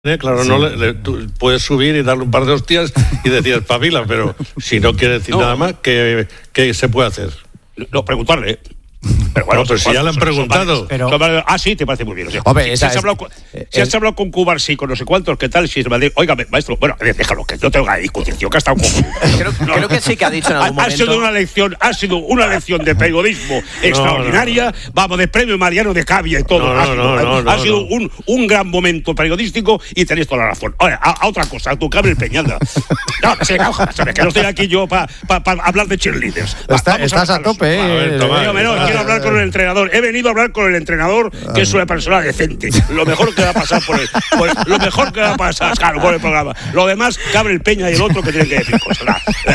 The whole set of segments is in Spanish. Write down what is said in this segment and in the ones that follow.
Claro, no tú puedes subir y darle un par de hostias y decir espabila, pero si no quiere decir nada más, ¿qué se puede hacer? No, preguntarle. Pero bueno, pero si ya le han preguntado. Sí, te parece muy bien. O sea, hombre, si has hablado con Cubarsí, con no sé cuántos, ¿qué tal? Si es Madrid, oiga, maestro, bueno, déjalo, que no tengo que discutir, tío, que ha estado con... creo que sí que ha dicho en algún momento. Ha sido una lección de periodismo extraordinaria, vamos, de premio Mariano de Cavia y todo. Ha sido un gran momento periodístico y tenéis toda la razón. Ahora, a otra cosa, a tu cable Peñalda. Que no estoy aquí yo para hablar de cheerleaders. Estás a tope, Quiero hablar con el entrenador. He venido a hablar con el entrenador, que es una persona decente. Lo mejor que va a pasar lo mejor que va a pasar, claro, por el programa. Lo demás, Gabriel Peña y el otro que tienen que decir cosas.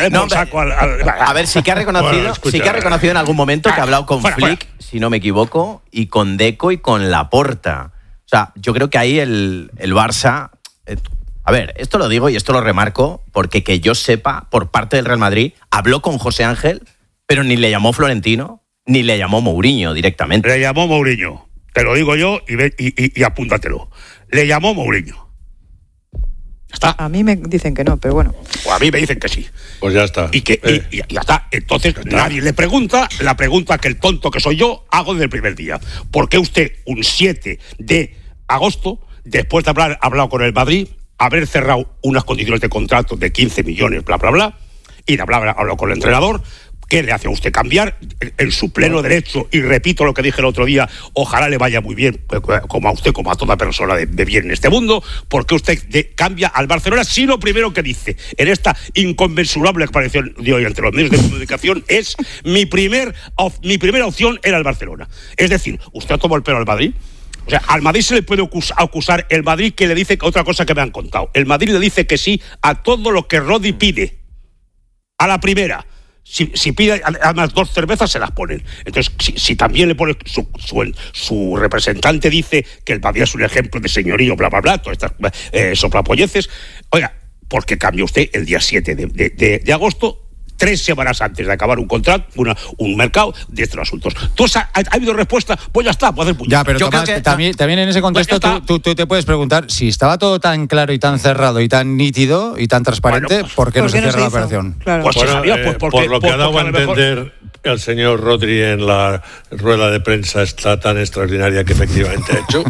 A ver, sí que ha reconocido en algún momento que ha hablado con Flick, si no me equivoco, y con Deco y con Laporta. O sea, yo creo que ahí el Barça... A ver, esto lo digo y esto lo remarco porque que yo sepa, por parte del Real Madrid, habló con José Ángel, pero ni le llamó Florentino, ni le llamó Mourinho directamente. Le llamó Mourinho. Te lo digo yo y apúntatelo. Le llamó Mourinho. Ya está. A mí me dicen que no, pero bueno. O a mí me dicen que sí. Pues ya está. Y ya está. Entonces nadie le pregunta la pregunta que el tonto que soy yo hago desde el primer día. ¿Por qué usted un 7 de agosto, después de haber hablado con el Madrid, haber cerrado unas condiciones de contrato de 15 millones, bla, bla, bla, y de hablar con el entrenador? ¿Qué le hace a usted cambiar en su pleno derecho? Y repito lo que dije el otro día, ojalá le vaya muy bien, como a usted, como a toda persona de bien en este mundo, porque usted cambia al Barcelona si lo primero que dice en esta inconmensurable exposición de hoy ante los medios de comunicación es mi primera opción era el Barcelona. Es decir, usted ha tomado el pelo al Madrid. O sea, al Madrid se le puede acusar el Madrid que le dice otra cosa que me han contado. El Madrid le dice que sí a todo lo que Rodri pide. A la primera. Si pide además 2 cervezas, se las ponen. Entonces, si también le pone su representante dice que el Madrid es un ejemplo de señorío, bla, bla, bla, todas estas soplapolleces. Oiga, ¿por qué cambió usted el día 7 de agosto? 3 semanas antes de acabar un contrato, un mercado de estos asuntos. ¿Ha habido respuesta? Pues ya está, puede hacer puño. Ya, pero Tomás, también en ese contexto tú te puedes preguntar si estaba todo tan claro y tan cerrado y tan nítido y tan transparente, ¿por qué no se cierra la operación? Claro. Pues bueno, sabía, por lo que ha dado a entender el señor Rodri en la rueda de prensa está tan extraordinaria que efectivamente ha hecho.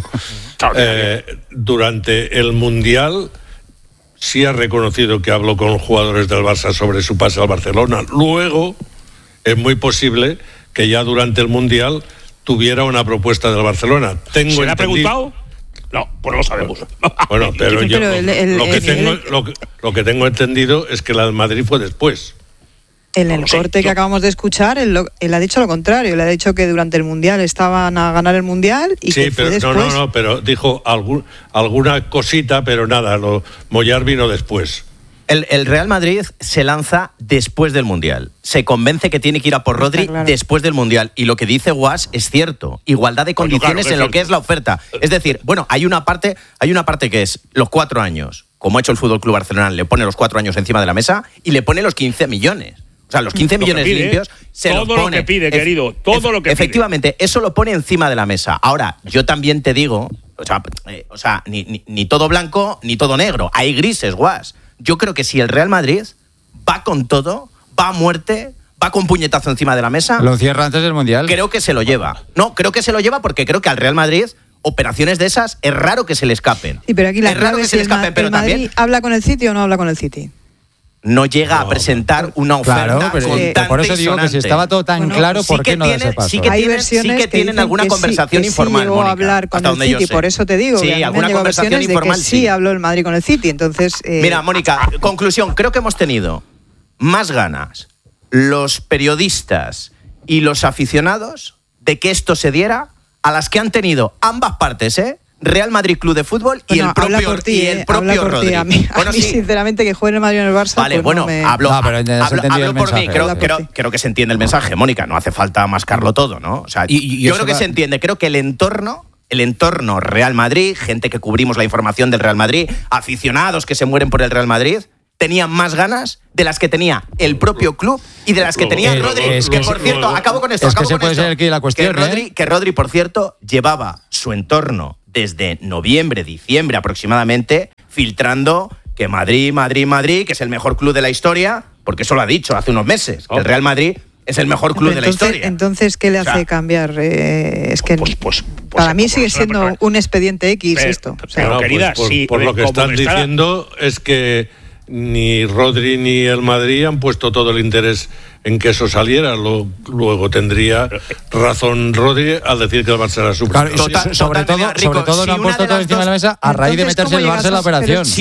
Durante el Mundial sí ha reconocido que habló con jugadores del Barça sobre su pase al Barcelona. Luego, es muy posible que ya durante el Mundial tuviera una propuesta del Barcelona. ¿Se le ha preguntado? No, pues no lo sabemos. Bueno, pero yo lo que tengo entendido es que la del Madrid fue después. En el corte que acabamos de escuchar, él ha dicho lo contrario. Él ha dicho que durante el Mundial estaban a ganar el Mundial y que fue después. No, pero dijo alguna cosita, pero nada, Mollar vino después. El Real Madrid se lanza después del Mundial. Se convence que tiene que ir a por Rodri después del Mundial. Y lo que dice Guas es cierto. Igualdad de condiciones en lo que es la oferta. Es decir, bueno, hay una parte que es los 4 años. Como ha hecho el Fútbol Club Barcelona, le pone los 4 años encima de la mesa y le pone los 15 millones. O sea, los 15 millones pide, limpios se los pone. Todo lo que pide, querido, todo lo que efectivamente, pide. Eso lo pone encima de la mesa. Ahora, yo también te digo, o sea, ni todo blanco ni todo negro. Hay grises, Guas. Yo creo que si el Real Madrid va con todo, va a muerte, va con puñetazo encima de la mesa... ¿Lo cierra antes del Mundial? Creo que se lo lleva. No, creo que se lo lleva porque creo que al Real Madrid... operaciones de esas es raro que se le escapen. Sí, pero aquí la es raro que se le escapen, pero Madrid también ¿habla con el City o no habla con el City? No llega a presentar una oferta por eso digo que si estaba todo tan claro, ¿por qué no da ese paso? Sí que tienen alguna conversación informal, llegó Mónica, a hablar con el City, por eso te digo. Sí, alguna conversación informal, de que sí habló el Madrid con el City, entonces... Mira, Mónica, conclusión, creo que hemos tenido más ganas los periodistas y los aficionados de que esto se diera a las que han tenido ambas partes, Real Madrid Club de Fútbol y el propio Rodri. A mí sinceramente, que juegue el Madrid en el Barça. Vale, pues hablo por mí. Creo que se entiende el mensaje, Mónica. No hace falta mascarlo todo, ¿no? O sea, yo creo que se entiende. Creo que el entorno Real Madrid, gente que cubrimos la información del Real Madrid, aficionados que se mueren por el Real Madrid, tenían más ganas de las que tenía el propio club y de las que tenía Rodri. Que por cierto, acabo con esto. Puede ser aquí la cuestión, que Rodri, por cierto, llevaba su entorno desde noviembre, diciembre aproximadamente, filtrando que Madrid, que es el mejor club de la historia, porque eso lo ha dicho hace unos meses, que el Real Madrid es el mejor club de la historia. Entonces, ¿qué le hace cambiar? Es que para mí sigue siendo un expediente X esto. Pero, querida, por lo que están diciendo es que ni Rodri ni el Madrid han puesto todo el interés en que eso saliera. Luego tendría razón Rodri al decir que el Barça era su sobre todo no han puesto todo encima de la mesa a raíz de meterse el Barça en la operación. Si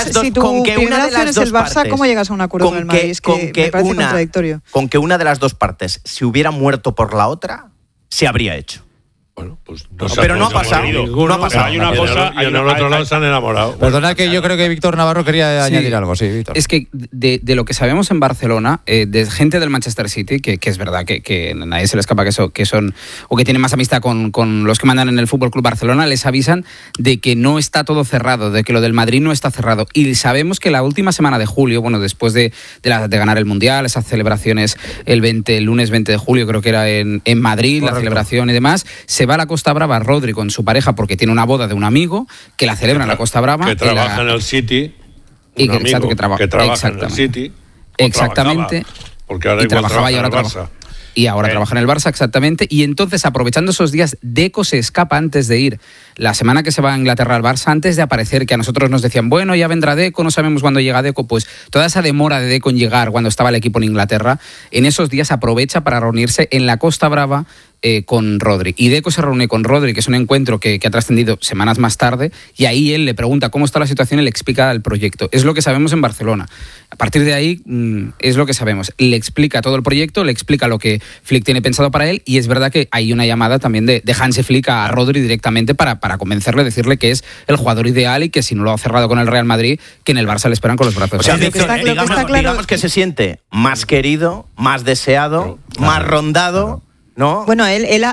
tu primera opción es el Barça, ¿cómo llegas a un acuerdo con el Madrid? Es que me parece contradictorio. Con que una de las dos partes se hubiera muerto por la otra, se habría hecho. Bueno, pues pero no ha pasado. No ha pasado. Hay una cosa, y en el otro lado se han enamorado. Perdona que yo creo que Víctor Navarro quería añadir algo. Sí, Víctor. Es que de lo que sabemos en Barcelona, de gente del Manchester City, que es verdad que a nadie se le escapa que son o que tienen más amistad con los que mandan en el Fútbol Club Barcelona, les avisan de que no está todo cerrado, de que lo del Madrid no está cerrado. Y sabemos que la última semana de julio, bueno, después de ganar el Mundial, esas celebraciones el lunes 20 de julio, creo que era en Madrid, correcto, la celebración y demás, se va a la Costa Brava Rodri con su pareja porque tiene una boda de un amigo que la celebra en la Costa Brava. Que trabaja en el City. Que trabaja en el City. Exactamente. Porque ahora trabajaba y ahora trabaja. Y ahora trabaja en el Barça, exactamente. Y entonces, aprovechando esos días, Deco se escapa antes de ir. La semana que se va a Inglaterra al Barça, antes de aparecer, que a nosotros nos decían, bueno, ya vendrá Deco, no sabemos cuándo llega Deco. Pues toda esa demora de Deco en llegar cuando estaba el equipo en Inglaterra, en esos días aprovecha para reunirse en la Costa Brava con Rodri. Y Deco se reúne con Rodri, que es un encuentro que ha trascendido semanas más tarde, y ahí él le pregunta cómo está la situación y le explica el proyecto. Es lo que sabemos en Barcelona. A partir de ahí es lo que sabemos. Le explica todo el proyecto, le explica lo que Flick tiene pensado para él, y es verdad que hay una llamada también de Hansi Flick a Rodri directamente para convencerle, decirle que es el jugador ideal y que si no lo ha cerrado con el Real Madrid, que en el Barça le esperan con los brazos. O sea, digamos que se siente más querido, más deseado, más rondado, ¿no? Bueno, él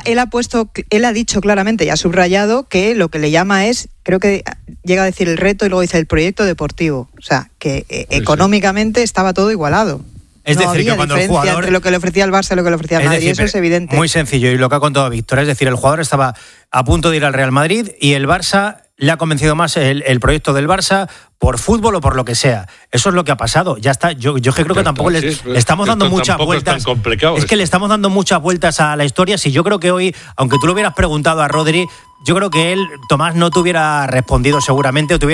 ha dicho claramente y ha subrayado que lo que le llama es, creo que llega a decir el reto y luego dice el proyecto deportivo. O sea, que económicamente estaba todo igualado. Es decir, que cuando el jugador, entre lo que le ofrecía el Barça y lo que le ofrecía el Madrid, eso es evidente. Muy sencillo, y lo que ha contado Víctor, es decir, el jugador estaba a punto de ir al Real Madrid y el Barça le ha convencido más el proyecto del Barça por fútbol o por lo que sea. Eso es lo que ha pasado. Ya está. Yo creo que tampoco le estamos dando muchas vueltas. Es que le estamos dando muchas vueltas a la historia. Si yo creo que hoy, aunque tú lo hubieras preguntado a Rodri, yo creo que él, Tomás, no te hubiera respondido seguramente, o te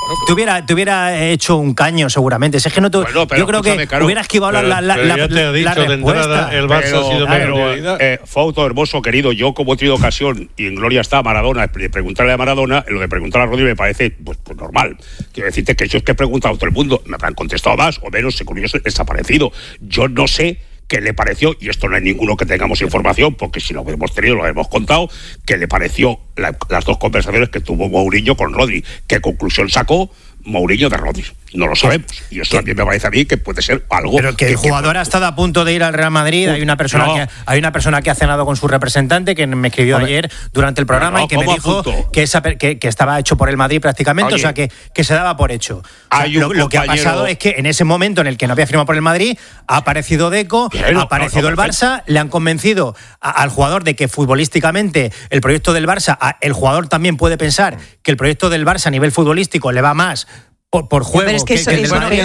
hubiera hecho un caño seguramente. Es que no te, yo creo que hubiera esquivado la respuesta. El Barça ha sido prioridad. Fausto, hermoso, querido, yo como he tenido ocasión, y en gloria está Maradona, preguntarle a Maradona, lo de preguntar a Rodri me parece pues normal. Quiero decirte que yo es que he preguntado a todo el mundo, me habrán contestado más o menos, según yo he desaparecido. Yo no sé qué le pareció, y esto no hay ninguno que tengamos información, porque si lo hemos tenido, lo hemos contado, qué le pareció las dos conversaciones que tuvo Mourinho con Rodri, qué conclusión sacó Mourinho de Rodri. No lo sabemos, y eso también me parece a mí que puede ser algo. Pero que el jugador ha estado a punto de ir al Real Madrid. Hay una persona que ha cenado con su representante, que me escribió ayer durante el programa y que me dijo que estaba hecho por el Madrid prácticamente. Oye, o sea que se daba por hecho. O sea, lo que ha pasado es que en ese momento en el que no había firmado por el Madrid, ha aparecido Deco, ha aparecido el Barça, le han convencido al jugador de que futbolísticamente el proyecto del Barça, el jugador también puede pensar que el proyecto del Barça a nivel futbolístico le va más por juego. Pero es que eso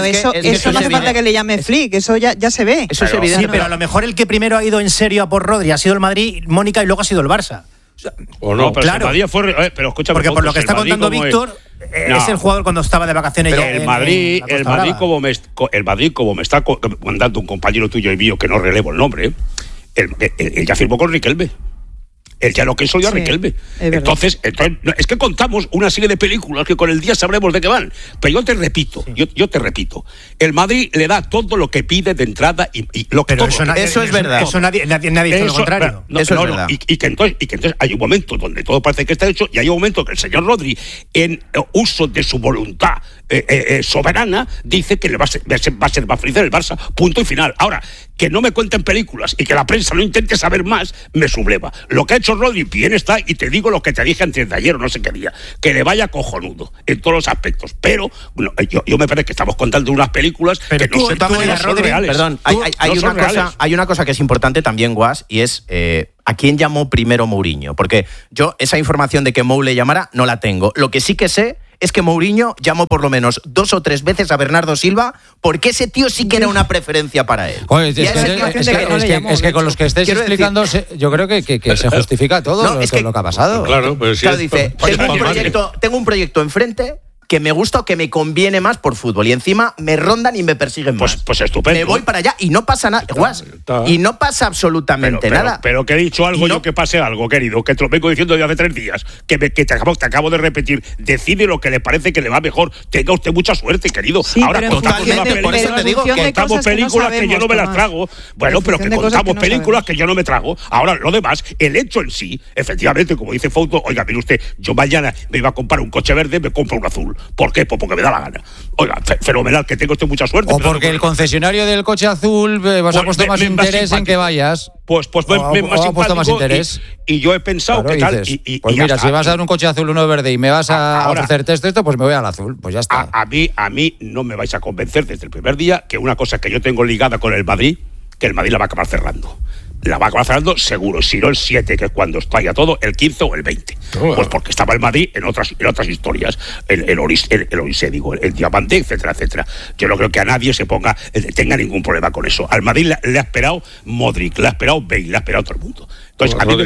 no hace falta que le llame Flick, eso ya se ve. Eso es evidente. Sí, pero a lo mejor el que primero ha ido en serio a por Rodri ha sido el Madrid, Mónica, y luego ha sido el Barça. O no, pero claro. El Madrid fue, pero escúchame, porque por lo que está contando Víctor, es el jugador cuando estaba de vacaciones. Pero el Madrid, como me está mandando un compañero tuyo y mío, que no relevo el nombre, él ya firmó con Riquelme. Él ya lo que soy a Riquelme. Entonces, es que contamos una serie de películas que con el día sabremos de qué van. Pero yo te repito, yo te repito, el Madrid le da todo lo que pide de entrada y lo que pero todo. Eso es verdad. Eso nadie dice lo contrario. Eso es verdad. Y que entonces hay un momento donde todo parece que está hecho, y hay un momento que el señor Rodri, en uso de su voluntad soberana, dice que va a ser más feliz en el Barça, punto y final. Ahora, que no me cuenten películas y que la prensa no intente saber más, me subleva. Lo que ha hecho eso Rodri bien está, y te digo lo que te dije antes de ayer o no sé qué día, que le vaya cojonudo en todos los aspectos, pero yo me parece que estamos contando unas películas pero que no son reales. Perdón, hay una cosa que es importante también, Guas, y es ¿a quién llamó primero Mourinho? Porque yo esa información de que Mou le llamara no la tengo. Lo que sí que sé es que Mourinho llamó por lo menos 2 o 3 veces a Bernardo Silva, porque ese tío sí que era una preferencia para él. Oye, es que con los que estáis explicando, yo creo que se justifica todo lo que ha pasado. Claro, pero sí. Dice, tengo un proyecto enfrente que me gusta o que me conviene más por fútbol, y encima me rondan y me persiguen más. Pues estupendo. Me voy para allá y no pasa nada, y no pasa absolutamente nada. Pero que he dicho algo, yo que pase algo, querido, que te lo vengo diciendo desde hace 3 días, que te acabo de repetir. Decide lo que le parece que le va mejor. Tenga usted mucha suerte, querido. Sí, ahora totalmente, por eso te digo que contamos películas que yo no me las trago. Bueno, pero que contamos películas que yo no me trago. Ahora, lo demás, el hecho en sí, efectivamente, como dice Fouto, oiga, mire usted, yo mañana me iba a comprar un coche verde, me compro un azul. ¿Por qué? Pues porque me da la gana. Oiga, fenomenal, que tengo usted mucha suerte. O porque el concesionario del coche azul ha puesto más interés en que vayas. Pues ha puesto más interés. Y yo he pensado que tal. Pues mira, si vas a dar un coche azul, uno verde, y me vas a ofrecerte esto, pues me voy al azul. Pues ya está. A mí no me vais a convencer desde el primer día que una cosa que yo tengo ligada con el Madrid, que el Madrid la va a acabar cerrando. La va a acabar cerrando seguro, si no el 7, que es cuando está ya todo, el 15 o el 20. Pues porque estaba el Madrid en otras historias, el Orisé, digo, el Diamante, etcétera, etcétera. Yo no creo que a nadie tenga ningún problema con eso. Al Madrid le ha esperado Modric, le ha esperado Bale, le ha esperado todo el mundo. Entonces, a mí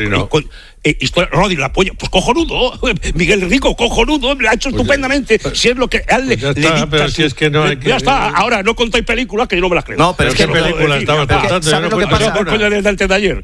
Rodri la apoya, pues cojonudo. Miguel Rico, cojonudo, lo ha hecho estupendamente. Si es lo que a él le dicta. Pero si es que no hay que... Ya está, ahora no contáis películas que yo no me las creo. No, pero es que película estaba contando. ¿Sabes lo que pasa? Desde ayer.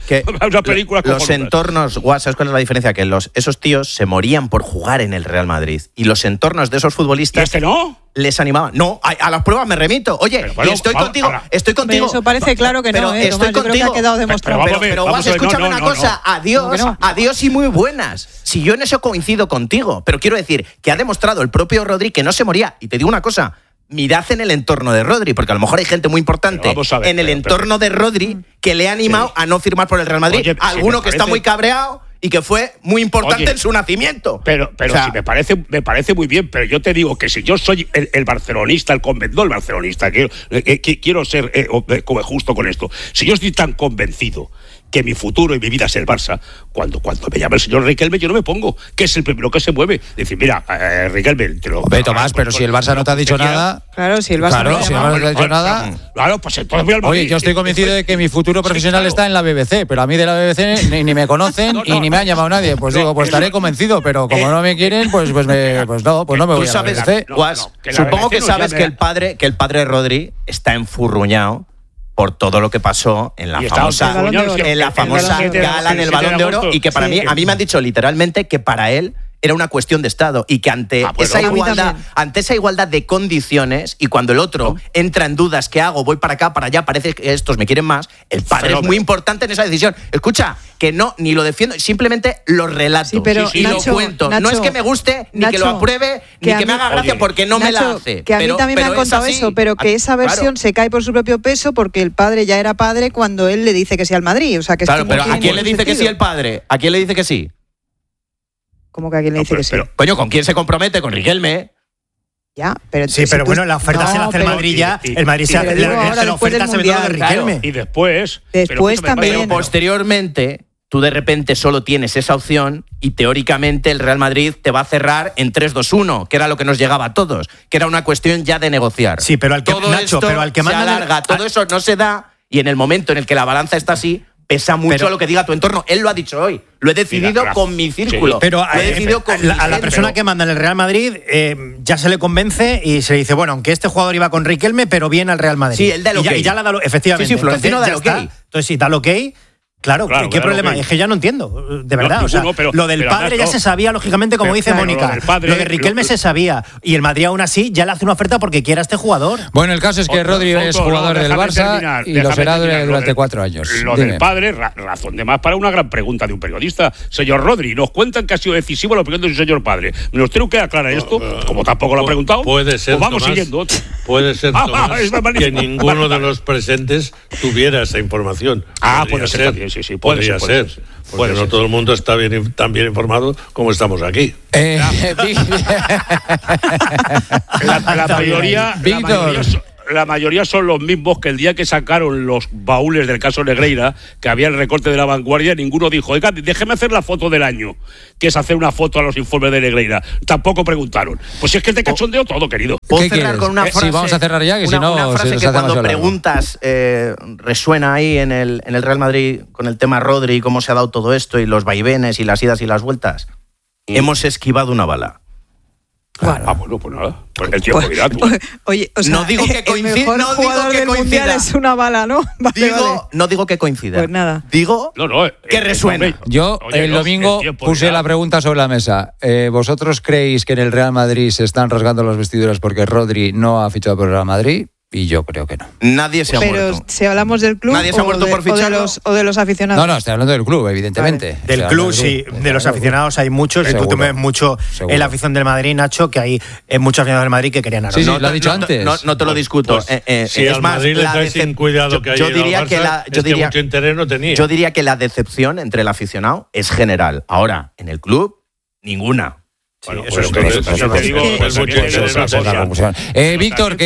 Los entornos, ¿sabes cuál es la diferencia? Que esos tíos se morían por jugar en el Real Madrid. Y los entornos de esos futbolistas... ¿Y no? Les animaban. No, a las pruebas me remito. Oye, estoy contigo. Pero eso parece claro que no, estoy contigo. Yo creo que ha quedado demostrado. Pero escúchame una cosa. Adiós y muy buenas. Si yo en eso coincido contigo, pero quiero decir que ha demostrado el propio Rodri que no se moría. Y te digo una cosa, mirad en el entorno de Rodri, porque a lo mejor hay gente muy importante en el entorno de Rodri que le ha animado a no firmar por el Real Madrid. Oye, alguno que está muy cabreado y que fue muy importante en su nacimiento. Pero o sea, sí, me parece muy bien, pero yo te digo que si yo soy el barcelonista, el barcelonista, quiero ser justo con esto. Si yo estoy tan convencido que mi futuro y mi vida es el Barça, cuando me llama el señor Riquelme, yo no me pongo, que es el primero que se mueve. Decir, mira, Riquelme, te lo... Tomás, pero si el Barça no te ha dicho nada... Claro, si el Barça no te ha dicho nada... Claro, pues entonces voy al Madrid. Oye, yo estoy convencido de que mi futuro profesional está en la BBC, pero a mí de la BBC ni me conocen y ni me han llamado nadie. Pues digo, pues estaré convencido, pero como no me quieren, pues no me voy a la BBC. Supongo que sabes que el padre de Rodri está enfurruñado por todo lo que pasó en la famosa gala en el Balón de Oro, y que para mí, a mí me han dicho literalmente que para él era una cuestión de Estado, y que ante esa igualdad de condiciones, y cuando el otro entra en dudas, ¿qué hago? Voy para acá, para allá, parece que estos me quieren más, el padre es muy importante en esa decisión. Escucha, que no, ni lo defiendo, simplemente lo relato y Nacho, lo cuento. No es que me guste, ni que lo apruebe, ni que me haga gracia, porque no me la hace. Que a mí también me han contado eso, pero que esa versión se cae por su propio peso, porque el padre ya era padre cuando él le dice que sí al Madrid. O sea, que claro, pero ¿a quién le dice que sí el padre? ¿A quién le dice que sí? ¿Cómo que a quién le dice que sí? Coño, ¿con quién se compromete? Con Riquelme. Ya, pero sí, pero bueno, la oferta se la hace el Madrid ya. El Madrid se hace la oferta, se ve lo de Riquelme. Y después también. Pero posteriormente, tú de repente solo tienes esa opción y teóricamente el Real Madrid te va a cerrar en 3-2-1, que era lo que nos llegaba a todos, que era una cuestión ya de negociar. Sí, pero al que manda se alarga, todo eso no se da, y en el momento en el que la balanza está así, pesa mucho lo que diga tu entorno. Él lo ha dicho hoy. Lo he decidido con mi círculo. Sí. Pero a la persona que manda en el Real Madrid ya se le convence y se le dice, bueno, aunque este jugador iba con Riquelme, pero bien al Real Madrid. Sí, él da el ok. Y ya la da efectivamente. Sí, Florentino da el ok. Entonces, si da el ok... Claro, ¿qué problema? Okay. Es que ya no entiendo, de verdad. Lo del padre ya se sabía, lógicamente, como dice Mónica. Lo de Riquelme se sabía. Y el Madrid, aún así, ya le hace una oferta porque quiera a este jugador. Bueno, el caso es que Rodri es jugador del Barça y lo será durante 4 años. Lo del padre, razón de más para una gran pregunta de un periodista. Señor Rodri, nos cuentan que ha sido decisivo la opinión de su señor padre. ¿Nos tiene que aclarar esto? Como tampoco lo ha preguntado. Puede ser, pues vamos Tomás, siguiendo. Puede ser, Tomás, que ninguno de los presentes tuviera esa información. Puede ser. Podría ser. Porque no todo el mundo está tan bien informado como estamos aquí. La mayoría son los mismos que el día que sacaron los baúles del caso Negreira, que había el recorte de La Vanguardia, ninguno dijo, oiga, déjeme hacer la foto del año, que es hacer una foto a los informes de Negreira. Tampoco preguntaron. Pues si es que es de cachondeo todo, querido. ¿Puedo cerrar con una frase? Sí, vamos a cerrar ya, que si no... Una frase que cuando preguntas resuena ahí en el Real Madrid con el tema Rodri, cómo se ha dado todo esto, y los vaivenes y las idas y las vueltas. Hemos esquivado una bala. Bueno, pues nada. Pues el tiempo dirá tú. Oye, o sea, no digo que coincida. El mejor jugador del mundial es una bala, ¿no? Vale. No digo que coincida. Pues nada. Digo que resuena. Yo el domingo puse la pregunta sobre la mesa. ¿Vosotros creéis que en el Real Madrid se están rasgando las vestiduras porque Rodri no ha fichado por el Real Madrid? Y yo creo que no. Nadie se ha muerto. Pero si hablamos del club, nadie se ha muerto por ficharlo, o de los aficionados. No, estoy hablando del club, evidentemente. Vale. Del club, sí. De los aficionados hay muchos. Y tú ves mucho en la afición del Madrid, Nacho, que hay muchos aficionados del Madrid que querían a Rodri. Sí, lo ha dicho antes. No te lo discuto. Si al Madrid le trae sin cuidado que hay en el Barça, que mucho interés no tenía. Yo diría que la decepción entre el aficionado es general. Ahora, en el club, ninguna. Bueno, eso es Víctor,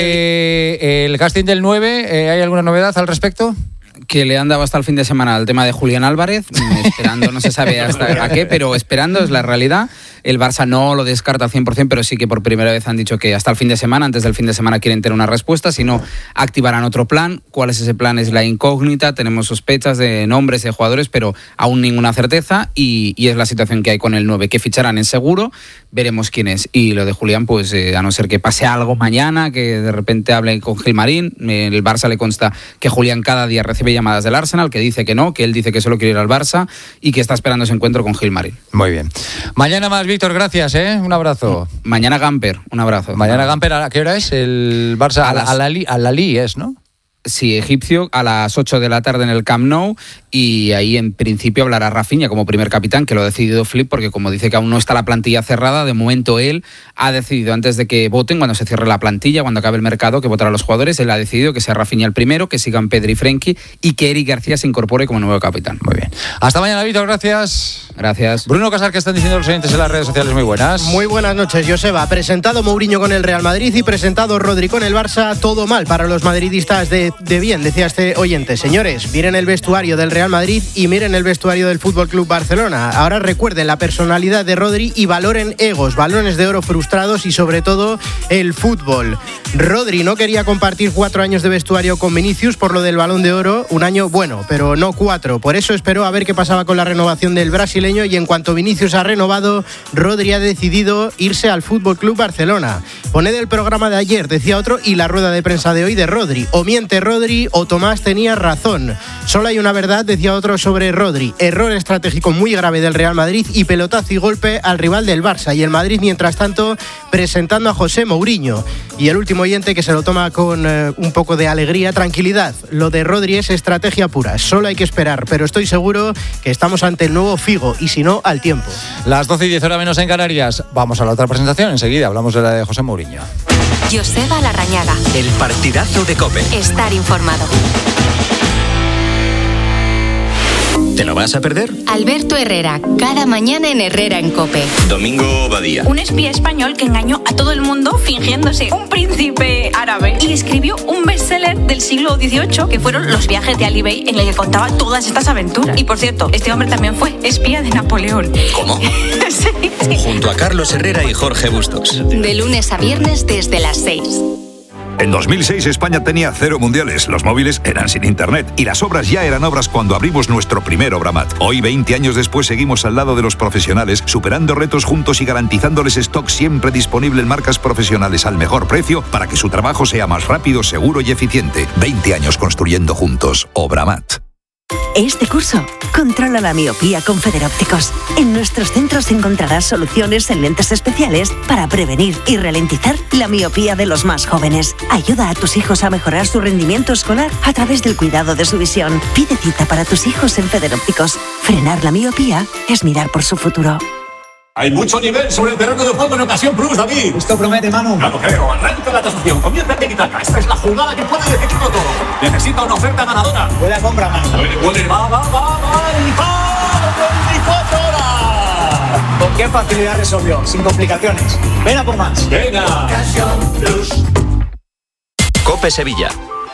que el casting del 9, ¿hay alguna novedad al respecto? Que le han dado hasta el fin de semana al tema de Julián Álvarez, esperando, no se sabe hasta a qué, pero esperando es la realidad. El Barça no lo descarta al 100%, pero sí que por primera vez han dicho que hasta el fin de semana, antes del fin de semana, quieren tener una respuesta, si no, activarán otro plan. ¿Cuál es ese plan? Es la incógnita, tenemos sospechas de nombres de jugadores, pero aún ninguna certeza, y es la situación que hay con el 9, que ficharán en seguro, veremos quién es. Y lo de Julián, pues a no ser que pase algo mañana, que de repente hable con Gilmarín, el Barça le consta que Julián cada día recibe llamadas del Arsenal, que dice que no, que él dice que solo quiere ir al Barça y que está esperando ese encuentro con Gilmarín. Muy bien. Mañana más, Víctor, gracias, un abrazo. Mañana Gamper, un abrazo. Mañana Gamper, ¿a qué hora es? El Barça a la Li es, ¿no? Sí, egipcio, a las 8 de la tarde en el Camp Nou, y ahí en principio hablará Rafinha como primer capitán, que lo ha decidido Flip, porque como dice que aún no está la plantilla cerrada, de momento él ha decidido, antes de que voten, cuando se cierre la plantilla, cuando acabe el mercado, que votarán los jugadores, él ha decidido que sea Rafinha el primero, que sigan Pedri y Frenkie, y que Eric García se incorpore como nuevo capitán. Muy bien. Hasta mañana, Víctor, gracias. Gracias. Bruno Casar, ¿qué están diciendo los oyentes en las redes sociales? Muy buenas. Muy buenas noches, Joseba. Presentado Mourinho con el Real Madrid y presentado Rodri con el Barça, todo mal para los madridistas de bien, decía este oyente. Señores, miren el vestuario del Real Madrid y miren el vestuario del Fútbol Club Barcelona. Ahora recuerden la personalidad de Rodri y valoren egos, balones de oro frustrados y sobre todo el fútbol. Rodri no quería compartir 4 años de vestuario con Vinicius por lo del Balón de Oro, un año bueno, pero no 4. Por eso esperó a ver qué pasaba con la renovación del brasileño, y en cuanto Vinicius ha renovado, Rodri ha decidido irse al Fútbol Club Barcelona. Poned el programa de ayer, decía otro, y la rueda de prensa de hoy de Rodri. O miente Rodri o Tomás tenía razón. Solo hay una verdad, decía otro sobre Rodri. Error estratégico muy grave del Real Madrid y pelotazo y golpe al rival del Barça. Y el Madrid, mientras tanto, presentando a José Mourinho. Y el último oyente, que se lo toma con un poco de alegría, tranquilidad. Lo de Rodri es estrategia pura. Solo hay que esperar, pero estoy seguro que estamos ante el nuevo Figo, y si no, al tiempo. Las 12:10 horas menos en Canarias. Vamos a la otra presentación. Enseguida hablamos de la de José Mourinho. Joseba Larrañaga. El partidazo de COPE. Estar informado. ¿Te lo vas a perder? Alberto Herrera, cada mañana en Herrera en COPE. Domingo Badía. Un espía español que engañó a todo el mundo fingiéndose un príncipe árabe y escribió un bestseller del siglo XVIII, que fueron Los viajes de Ali Bey, en el que contaba todas estas aventuras. Y por cierto, este hombre también fue espía de Napoleón. ¿Cómo? Sí. Junto a Carlos Herrera y Jorge Bustos. De lunes a viernes desde las 6. En 2006 España tenía 0 mundiales, los móviles eran sin internet y las obras ya eran obras cuando abrimos nuestro primer Obramat. Hoy, 20 años después, seguimos al lado de los profesionales, superando retos juntos y garantizándoles stock siempre disponible en marcas profesionales al mejor precio para que su trabajo sea más rápido, seguro y eficiente. 20 años construyendo juntos. Obramat. Este curso, controla la miopía con Federópticos. En nuestros centros encontrarás soluciones en lentes especiales para prevenir y ralentizar la miopía de los más jóvenes. Ayuda a tus hijos a mejorar su rendimiento escolar a través del cuidado de su visión. Pide cita para tus hijos en Federópticos. Frenar la miopía es mirar por su futuro. Hay mucho nivel sobre el terreno de juego en Ocasión Plus, David. Esto promete, Manu. No lo creo. Arranca la tasación. Comienza el tiki-taka. Esta es la jugada que puede decidirlo todo. Necesita una oferta ganadora. Buena compra, Manu. Puede. Va. 24 horas. ¿Con qué facilidad resolvió? Sin complicaciones. Ven a por más. Venga. Ocasión Plus. COPE Sevilla.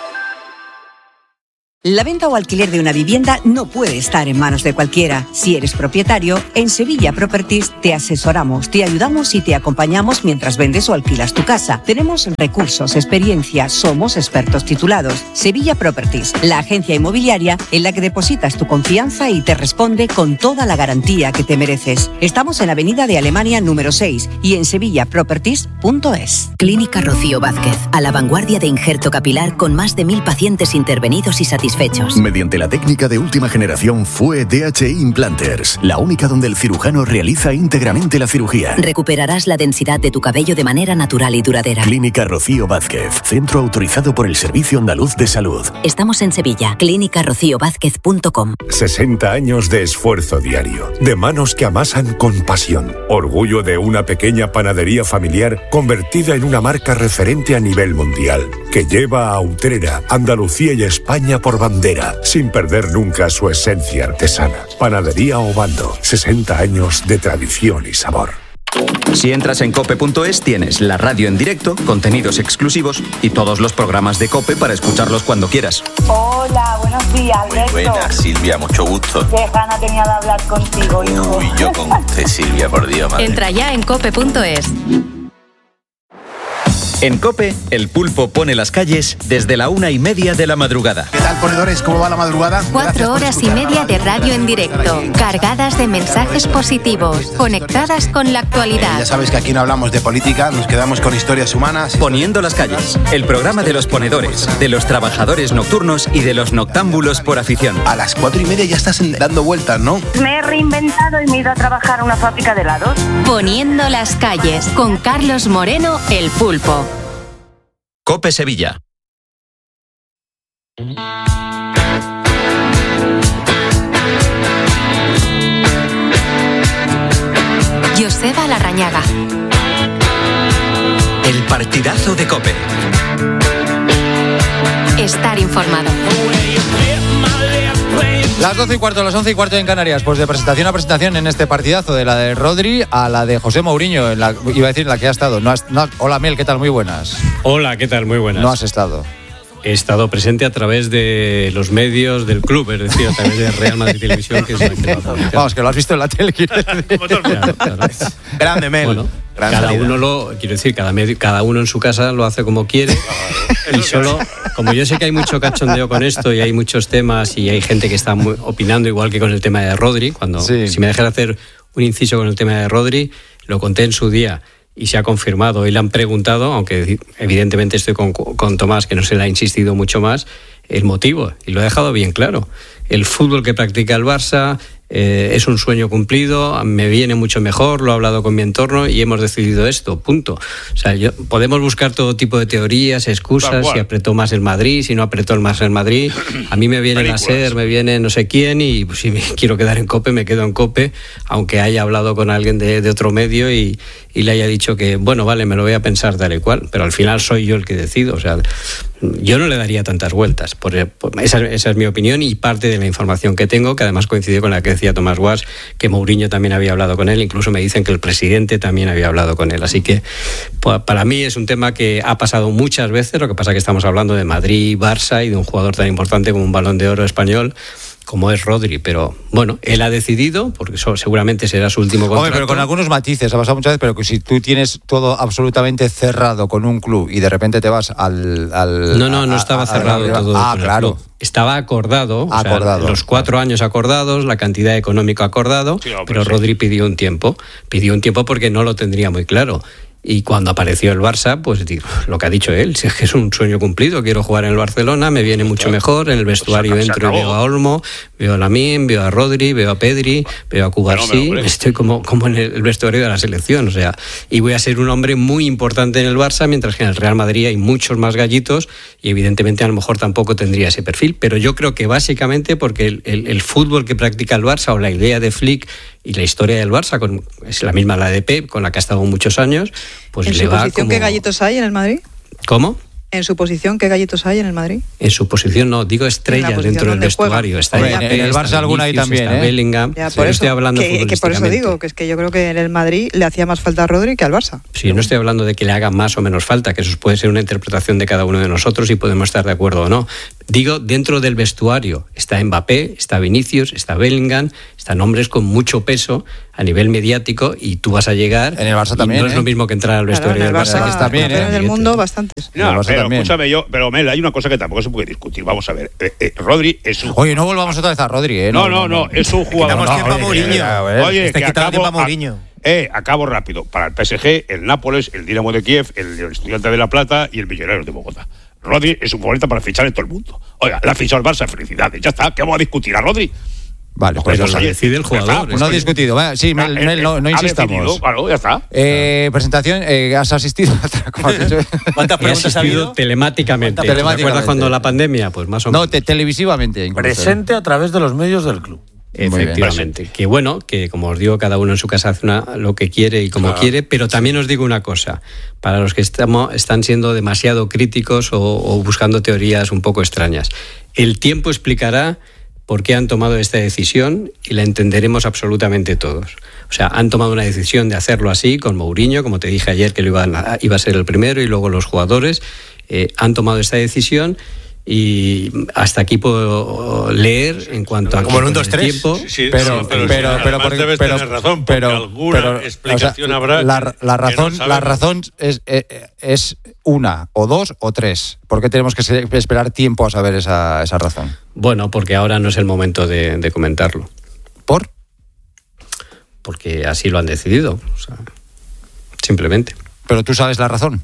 La venta o alquiler de una vivienda no puede estar en manos de cualquiera. Si eres propietario, en Sevilla Properties te asesoramos, te ayudamos y te acompañamos mientras vendes o alquilas tu casa. Tenemos recursos, experiencia, somos expertos titulados. Sevilla Properties, la agencia inmobiliaria en la que depositas tu confianza y te responde con toda la garantía que te mereces. Estamos en Avenida de Alemania número 6 y en sevillaproperties.es. Clínica Rocío Vázquez, a la vanguardia de injerto capilar con más de 1.000 pacientes intervenidos y satisfechos. Mediante la técnica de última generación FUE DHI Implanters, la única donde el cirujano realiza íntegramente la cirugía. Recuperarás la densidad de tu cabello de manera natural y duradera. Clínica Rocío Vázquez, centro autorizado por el Servicio Andaluz de Salud. Estamos en Sevilla, clínicarociovázquez.com. 60 años de esfuerzo diario, de manos que amasan con pasión. Orgullo de una pequeña panadería familiar convertida en una marca referente a nivel mundial, que lleva a Utrera, Andalucía y España por bandera, sin perder nunca su esencia artesana. Panadería Obando, 60 años de tradición y sabor. Si entras en cope.es tienes la radio en directo, contenidos exclusivos y todos los programas de COPE para escucharlos cuando quieras. Hola, buenos días, Alberto. Muy buenas, Silvia, mucho gusto. Qué gana tenía de hablar contigo, hijo. Uy, yo con usted, Silvia, por Dios, madre. Entra ya en cope.es. En COPE, el pulpo pone las calles desde la 1:30 de la madrugada. ¿Qué tal, ponedores? ¿Cómo va la madrugada? 4 horas y media de radio en directo, cargadas de mensajes positivos, conectadas con la actualidad. Ya sabes que aquí no hablamos de política, nos quedamos con historias humanas. Poniendo las calles, el programa de los ponedores, de los trabajadores nocturnos y de los noctámbulos por afición. A las 4:30 ya estás dando vueltas, ¿no? Me he reinventado y me he ido a trabajar a una fábrica de helados. Poniendo las calles, con Carlos Moreno, el pulpo. COPE Sevilla. Joseba Larrañaga. El partidazo de COPE. Estar informado. Las 12:15, las 11:15 en Canarias, pues de presentación a presentación en este partidazo, de la de Rodri a la de José Mourinho, iba a decir en la que ha estado. Hola, Mel, ¿qué tal? Muy buenas. Hola, ¿qué tal? Muy buenas. No has estado. He estado presente a través de los medios del club, es decir, a través de Real Madrid Televisión, que es la que lo ha publicado. Vamos, que lo has visto en la tele, quiero decir. Claro. Grande, Mel. Bueno, cada uno en su casa lo hace como quiere. Y solo, como yo sé que hay mucho cachondeo con esto y hay muchos temas y hay gente que está opinando igual que con el tema de Rodri, si me dejas hacer un inciso con el tema de Rodri, lo conté en su día y se ha confirmado y le han preguntado, aunque evidentemente estoy con Tomás, que no se le ha insistido mucho más, el motivo, y lo he dejado bien claro. El fútbol que practica el Barça es un sueño cumplido, me viene mucho mejor, lo he hablado con mi entorno y hemos decidido esto, punto. O sea, podemos buscar todo tipo de teorías, excusas, si apretó más el Madrid, si no apretó más el Madrid. A mí me viene la SER, me viene no sé quién, y pues, si me quiero quedar en COPE, me quedo en COPE, aunque haya hablado con alguien de otro medio y le haya dicho que, bueno, vale, me lo voy a pensar tal y cual, pero al final soy yo el que decido. O sea, yo no le daría tantas vueltas. Esa es mi opinión y parte de la información que tengo, que además coincide con la que decía Tomás Guas, que Mourinho también había hablado con él, incluso me dicen que el presidente también había hablado con él. Así que para mí es un tema que ha pasado muchas veces, lo que pasa es que estamos hablando de Madrid, Barça y de un jugador tan importante como un Balón de Oro español como es Rodri, pero bueno, él ha decidido, porque eso seguramente será su último contrato. Hombre, pero con algunos matices, ha pasado muchas veces, pero que si tú tienes todo absolutamente cerrado con un club y de repente te vas al no estaba cerrado todo. Claro. Estaba acordado. O sea, los 4 años acordados, la cantidad económica acordado, pero Rodri pidió un tiempo porque no lo tendría muy claro. Y cuando apareció el Barça, pues digo, lo que ha dicho él, si es que es un sueño cumplido, quiero jugar en el Barcelona, me viene mucho mejor, en el vestuario entro y veo a Olmo, veo a Lamine, veo a Rodri, veo a Pedri, veo a Cubarsí, estoy como en el vestuario de la selección, o sea, y voy a ser un hombre muy importante en el Barça, mientras que en el Real Madrid hay muchos más gallitos y evidentemente a lo mejor tampoco tendría ese perfil, pero yo creo que básicamente porque el fútbol que practica el Barça o la idea de Flick y la historia del Barça es la misma la de Pep, con la que ha estado muchos años, pues ¿En le su va posición como... qué gallitos hay en el Madrid? ¿Cómo? ¿En su posición qué gallitos hay en el Madrid? En su posición no, digo estrellas dentro del vestuario. Está en el Barça alguna hay también, está Bellingham. Ya, por eso, estoy hablando que por eso digo, que es que yo creo que en el Madrid le hacía más falta a Rodri que al Barça. Sí, no estoy hablando de que le haga más o menos falta, que eso puede ser una interpretación de cada uno de nosotros y podemos estar de acuerdo o no. Digo, dentro del vestuario está Mbappé, está Vinicius, está Bellingham, están hombres con mucho peso a nivel mediático y tú vas a llegar. En el Barça también. No es lo mismo que entrar al vestuario del Barça. Que está bien, en el mundo bastantes. No, pero escúchame, pero Mel, hay una cosa que tampoco se puede discutir. Vamos a ver, Rodri es un... Oye, no volvamos otra vez a Rodri, No, es un jugador... Quitamos tiempo a Mourinho. Oye, que Mourinho. Acabo rápido. Para el PSG, el Nápoles, el Dinamo de Kiev, el Estudiante de La Plata y el Millonarios de Bogotá. Rodri es un futbolista para fichar en todo el mundo. Oiga, le ha fichado el Barça, felicidades. Ya está, ¿qué vamos a discutir a Rodri? Vale, pues lo decide el jugador. No ha discutido. Sí, Mel, no insistamos. Claro, ya está. Presentación, ¿has asistido? ¿Cuántas preguntas ha habido? Telemáticamente. ¿Te acuerdas cuando la pandemia? Pues más o menos. No, televisivamente. Presente a través de los medios del club. Efectivamente. Que bueno, que como os digo, cada uno en su casa hace lo que quiere y como quiere, pero también os digo una cosa, para los que están siendo demasiado críticos o buscando teorías un poco extrañas. El tiempo explicará por qué han tomado esta decisión y la entenderemos absolutamente todos. O sea, han tomado una decisión de hacerlo así, con Mourinho, como te dije ayer que iba a ser el primero, y luego los jugadores han tomado esta decisión. Y hasta aquí puedo leer en cuanto a como en un 2-3 tiempo. Pero debes tener razón, porque alguna explicación habrá. La razón es una o dos o tres. ¿Por qué tenemos que esperar tiempo a saber esa razón? Bueno, porque ahora no es el momento de comentarlo. ¿Por? Porque así lo han decidido, o sea, simplemente. ¿Pero tú sabes la razón?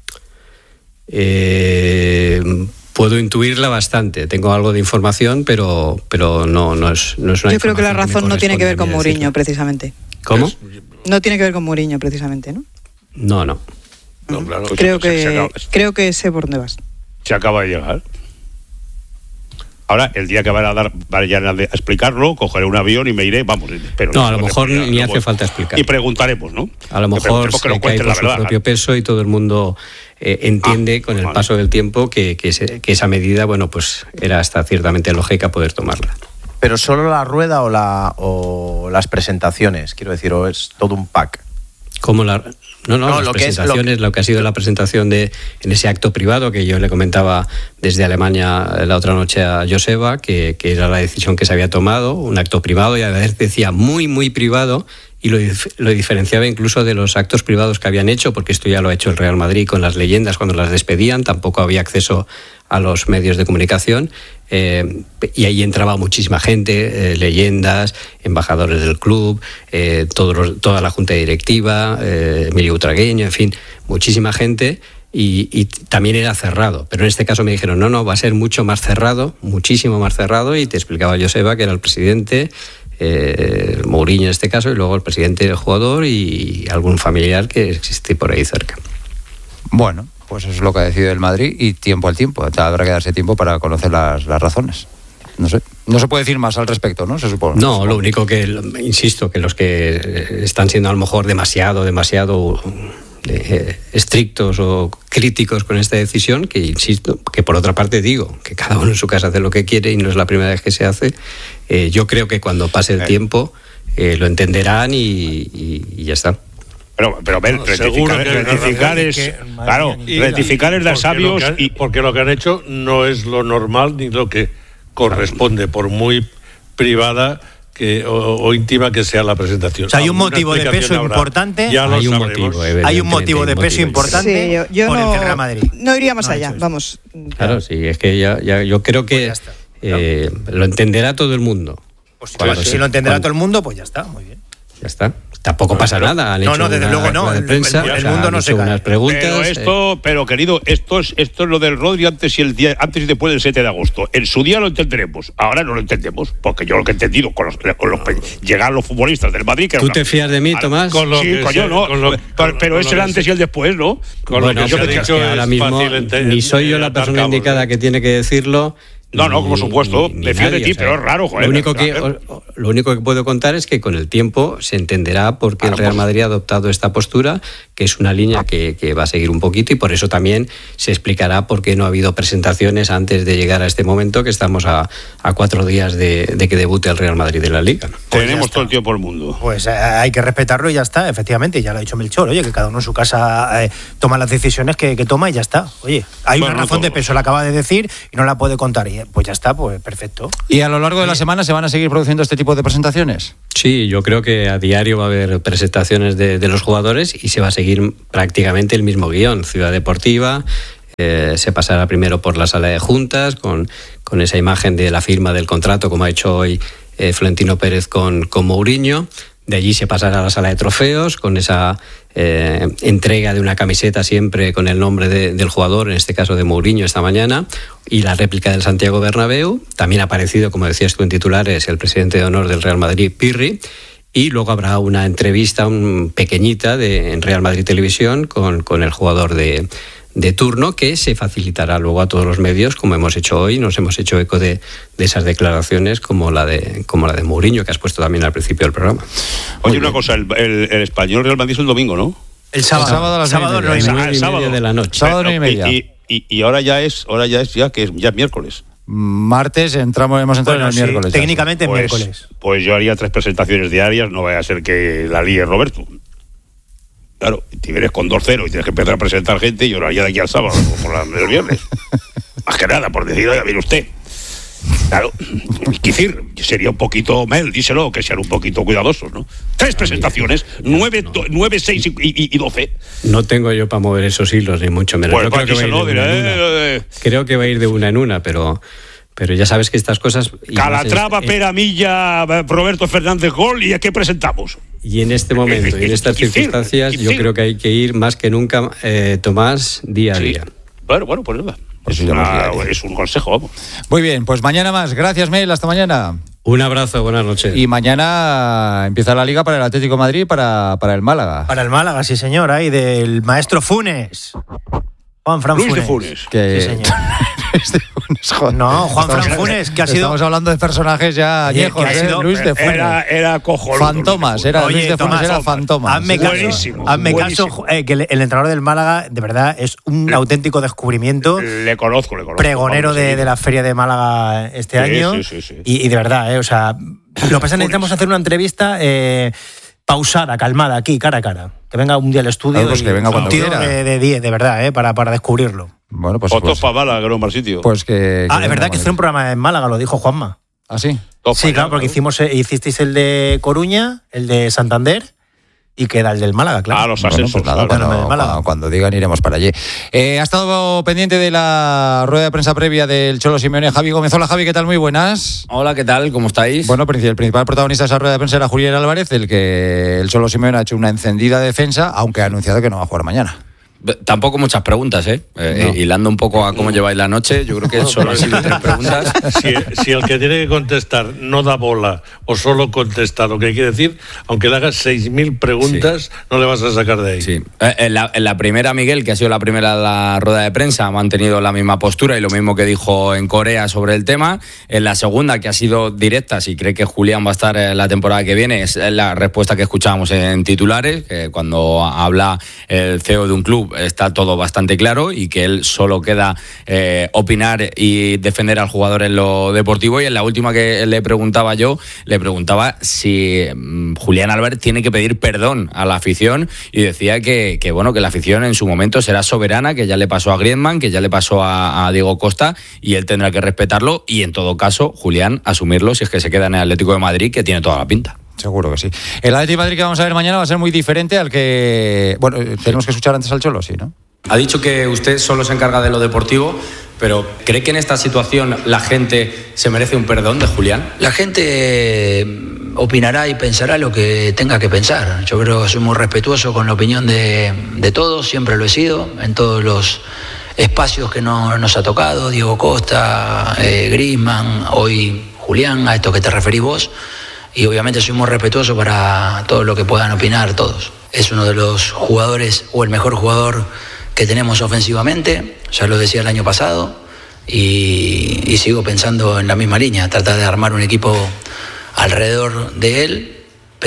Puedo intuirla bastante, tengo algo de información, pero no es una. Yo creo que la razón no tiene que ver con Mourinho, precisamente. ¿Cómo? No tiene que ver con Mourinho, precisamente, ¿no? No. Claro, creo que sé por dónde vas. Se acaba de llegar. Ahora, el día que vayan a explicarlo, cogeré un avión y me iré, vamos. Pero no, a lo mejor ni hace falta explicar. Y preguntaremos, ¿no? A lo mejor se cae por su propio peso y todo el mundo entiende con el paso del tiempo que esa medida, bueno, pues era hasta ciertamente lógica poder tomarla. Pero solo la rueda o las presentaciones, quiero decir, o es todo un pack. ¿Cómo las presentaciones, lo que ha sido la presentación en ese acto privado que yo le comentaba desde Alemania la otra noche a Joseba, que era la decisión que se había tomado, un acto privado, y a veces decía muy, muy privado, y lo diferenciaba incluso de los actos privados que habían hecho, porque esto ya lo ha hecho el Real Madrid con las leyendas cuando las despedían, tampoco había acceso a los medios de comunicación, y ahí entraba muchísima gente, leyendas, embajadores del club, toda la junta directiva, Emilio Utragueño, en fin, muchísima gente, y también era cerrado. Pero en este caso me dijeron, no, va a ser mucho más cerrado, muchísimo más cerrado, y te explicaba Joseba que era el presidente, Mourinho en este caso, y luego el presidente del jugador y algún familiar que existe por ahí cerca. Bueno, pues eso es lo que ha decidido el Madrid, y tiempo al tiempo. Habrá que darse tiempo para conocer las razones. No sé. No se puede decir más al respecto, ¿no? Se supone. No, lo único que, insisto, que los que están siendo a lo mejor demasiado estrictos o críticos con esta decisión, que insisto, que por otra parte digo, que cada uno en su casa hace lo que quiere y no es la primera vez que se hace, yo creo que cuando pase el tiempo lo entenderán y ya está. Pero rectificar es claro, rectificar es de sabios, porque lo que han hecho no es lo normal ni lo que corresponde, por muy privada o íntima que sea la presentación. O sea, hay un motivo de peso importante. Hay un motivo de peso importante por el Real Madrid. No iría más allá, vamos. Claro, sí, es que yo creo que lo entenderá todo el mundo. Pues si lo entenderá todo el mundo, pues ya está, muy bien. Ya está. Tampoco pasa nada. No, desde luego no. De prensa, el mundo no se cae. Unas preguntas, pero querido, esto es lo del Rodri antes y después del 7 de agosto. En su día lo entenderemos, ahora no lo entendemos, porque yo lo que he entendido con los llegar los futbolistas del Madrid. Que ¿Tú te fías de mí, Tomás? Sí, coño, no. Pero es el antes y el después, ¿no? Bueno, yo creo que ahora mismo ni soy yo la persona indicada que tiene que decirlo. No, por supuesto, me fío de ti, pero es raro, joder. Lo único que puedo contar es que con el tiempo se entenderá por qué el Real Madrid ha adoptado esta postura, que es una línea que va a seguir un poquito, y por eso también se explicará por qué no ha habido presentaciones antes de llegar a este momento, que estamos a 4 días de que debute el Real Madrid en la Liga, ¿no? Tenemos todo el tiempo del mundo. Pues hay que respetarlo y ya está, efectivamente, ya lo ha dicho Melchor, oye, que cada uno en su casa toma las decisiones que toma y ya está. Oye, hay una razón de peso, la acaba de decir y no la puede contar, y pues ya está, pues perfecto. ¿Y a lo largo de la semana se van a seguir produciendo este tipo de presentaciones? Sí, yo creo que a diario va a haber presentaciones de los jugadores y se va a seguir prácticamente el mismo guión. Ciudad Deportiva, se pasará primero por la sala de juntas con esa imagen de la firma del contrato, como ha hecho hoy Florentino Pérez con Mourinho. De allí se pasará a la sala de trofeos con esa entrega de una camiseta siempre con el nombre del jugador, en este caso de Mourinho esta mañana, y la réplica del Santiago Bernabéu. También ha aparecido, como decías tú en titulares, el presidente de honor del Real Madrid, Pirri, y luego habrá una entrevista pequeñita en Real Madrid Televisión con el jugador de turno, que se facilitará luego a todos los medios, como hemos hecho hoy. Nos hemos hecho eco de esas declaraciones como la de Mourinho, que has puesto también al principio del programa. Oye, una cosa, el Español Real Madrid es el domingo, ¿no? El sábado a las 9:30 de la noche. Sábado 9:30. Y ahora ya es miércoles. Martes hemos entrado en el miércoles. Técnicamente miércoles. Pues yo haría 3 presentaciones diarias, no vaya a ser que la líe Roberto. Claro, si vienes con 2-0 y tienes que empezar a presentar gente, yo lo haría de aquí al sábado por el viernes. Más que nada, por decir, oiga, mire usted. Claro, decir, sería un poquito, díselo, que sean un poquito cuidadosos, ¿no? 3 presentaciones, 9, 6 y 12. No tengo yo para mover esos hilos, ni mucho menos. Pues creo que va a ir de una en una, pero ya sabes que estas cosas... Calatrava, Pera, Milla, Roberto Fernández, gol, ¿y a qué presentamos? Y en este momento y en estas circunstancias yo creo que hay que ir más que nunca, Tomás, día a día. Bueno, pues nada. Es un consejo, vamos. Muy bien, pues mañana más. Gracias, Mel, hasta mañana. Un abrazo, buenas noches. Y mañana empieza la Liga para el Atlético de Madrid y para el Málaga. Para el Málaga, sí señor, ahí del maestro Funes. Juan Luis de Funes. Sí, señor. No, Juan Funes, que ha sido... Estamos hablando de personajes ya añejos, Luis de Funes. Era cojonudo. Fantomas, Luis de Funes era Fantomas. Hazme caso, que el entrenador del Málaga, de verdad, es un auténtico descubrimiento. Le conozco. Pregonero de la Feria de Málaga este año. Sí. Y de verdad, o sea, lo que pasa es que necesitamos hacer una entrevista... pausada, calmada, aquí, cara a cara. Que venga un día al estudio. Pues que venga cuando quiera. De 10, de verdad, para descubrirlo. Bueno, pues. Fotos para Málaga, que era un mal sitio. Pues que es verdad que hice un programa en Málaga, lo dijo Juanma. ¿Ah, sí? Sí, claro, porque hicisteis el de Coruña, el de Santander. Y queda el del Málaga, claro. Los ascensos. Pues nada, cuando digan iremos para allí. Ha estado pendiente de la rueda de prensa previa del Cholo Simeone, Javi Gómez. Hola, Javi, ¿qué tal? Muy buenas. Hola, ¿qué tal? ¿Cómo estáis? Bueno, el principal protagonista de esa rueda de prensa era Julián Álvarez, el que el Cholo Simeone ha hecho una encendida defensa, aunque ha anunciado que no va a jugar mañana. Tampoco muchas preguntas, no. Hilando un poco a cómo lleváis la noche, yo creo que solo han sido 3 preguntas. Si el que tiene que contestar no da bola o solo contesta lo que quiere decir, aunque le hagas 6.000 preguntas, no le vas a sacar de ahí. Sí. En la primera, Miguel, que ha sido la primera de la rueda de prensa, ha mantenido la misma postura y lo mismo que dijo en Corea sobre el tema. En la segunda, que ha sido directa, si cree que Julián va a estar la temporada que viene, es la respuesta que escuchábamos en titulares, que cuando habla el CEO de un club está todo bastante claro y que él solo queda opinar y defender al jugador en lo deportivo. Y en la última que le preguntaba si Julián Álvarez tiene que pedir perdón a la afición, y decía que la afición en su momento será soberana, que ya le pasó a Griezmann, que ya le pasó a Diego Costa, y él tendrá que respetarlo y en todo caso Julián asumirlo si es que se queda en el Atlético de Madrid, que tiene toda la pinta. Seguro que sí. El Atlético de Madrid que vamos a ver mañana va a ser muy diferente al que... Bueno, tenemos que escuchar antes al Cholo, sí, ¿no? Ha dicho que usted solo se encarga de lo deportivo, pero ¿cree que en esta situación la gente se merece un perdón de Julián? La gente opinará y pensará lo que tenga que pensar. Yo creo que soy muy respetuoso con la opinión de todos, siempre lo he sido, en todos los espacios que nos ha tocado, Diego Costa, Griezmann, hoy Julián, a esto que te referís vos, y obviamente soy muy respetuoso para todo lo que puedan opinar todos. Es uno de los jugadores, o el mejor jugador que tenemos ofensivamente, ya lo decía el año pasado, y sigo pensando en la misma línea, tratar de armar un equipo alrededor de él,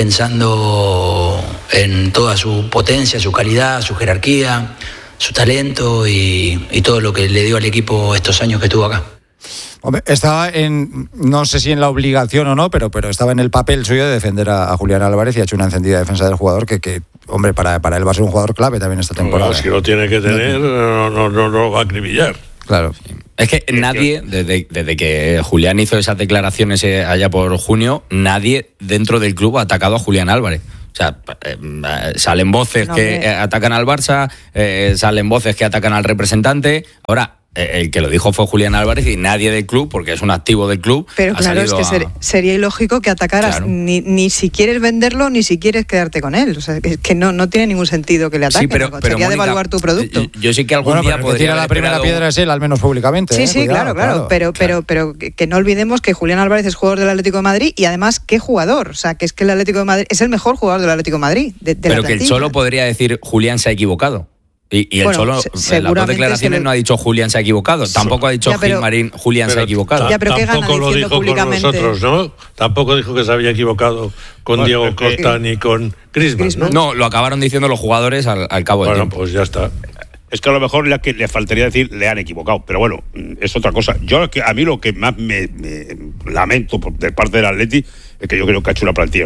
pensando en toda su potencia, su calidad, su jerarquía, su talento y todo lo que le dio al equipo estos años que estuvo acá. Hombre, estaba no sé si en la obligación o no, pero estaba en el papel suyo de defender a Julián Álvarez y ha hecho una encendida defensa del jugador que hombre, para él va a ser un jugador clave también esta temporada. Si lo tiene que tener, no va a acribillar. Claro. Es que nadie, desde que Julián hizo esas declaraciones allá por junio, nadie dentro del club ha atacado a Julián Álvarez. O sea, salen voces que atacan al Barça, salen voces que atacan al representante. Ahora, el que lo dijo fue Julián Álvarez y nadie del club, porque es un activo del club. Pero claro, es que sería ilógico que atacaras, claro. ni si quieres venderlo, ni si quieres quedarte con él. O sea, es que no tiene ningún sentido que le ataquen. Sí, pero sería Mónica, devaluar tu producto. Yo sí que algún día podría tirar la primera piedra es él, al menos públicamente. Sí, cuidado, claro. Pero que no olvidemos que Julián Álvarez es jugador del Atlético de Madrid y además, ¿qué jugador? O sea, que es que el Atlético de Madrid es el mejor jugador del Atlético de Madrid. Pero que el Cholo podría decir Julián se ha equivocado. Y el Cholo, en las dos declaraciones no ha dicho Julián se ha equivocado. Tampoco ha dicho Gilmarín Julián se ha equivocado. Tampoco lo dijo con nosotros, ¿no? Tampoco dijo que se había equivocado con Diego Costa ni con Griezmann, ¿no? No, lo acabaron diciendo los jugadores al cabo del tiempo. Pues ya está. Es que a lo mejor le faltaría decir le han equivocado, pero bueno, es otra cosa. A mí lo que más me lamento de parte del Atleti es que yo creo que ha hecho una plantilla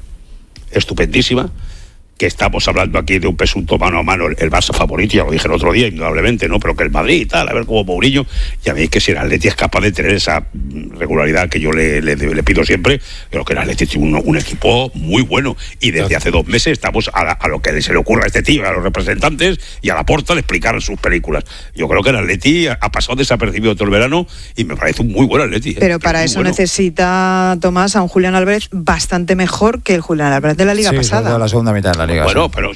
estupendísima, que estamos hablando aquí de un presunto mano a mano, el Barça favorito, ya lo dije el otro día, indudablemente, ¿no? Pero que el Madrid y tal, a ver cómo Mourinho, y a mí es que si el Atleti es capaz de tener esa regularidad que yo le pido siempre, creo que el Atleti tiene un equipo muy bueno, y desde hace 2 meses estamos a lo que se le ocurra a este tío, a los representantes y a Laporta de explicar sus películas. Yo creo que el Atleti ha pasado desapercibido todo el verano y me parece un muy buen Atleti. Pero para eso necesita, Tomás, a un Julián Álvarez bastante mejor que el Julián Álvarez de la Liga pasada. Sí, la segunda mitad de la Liga. Bueno, pero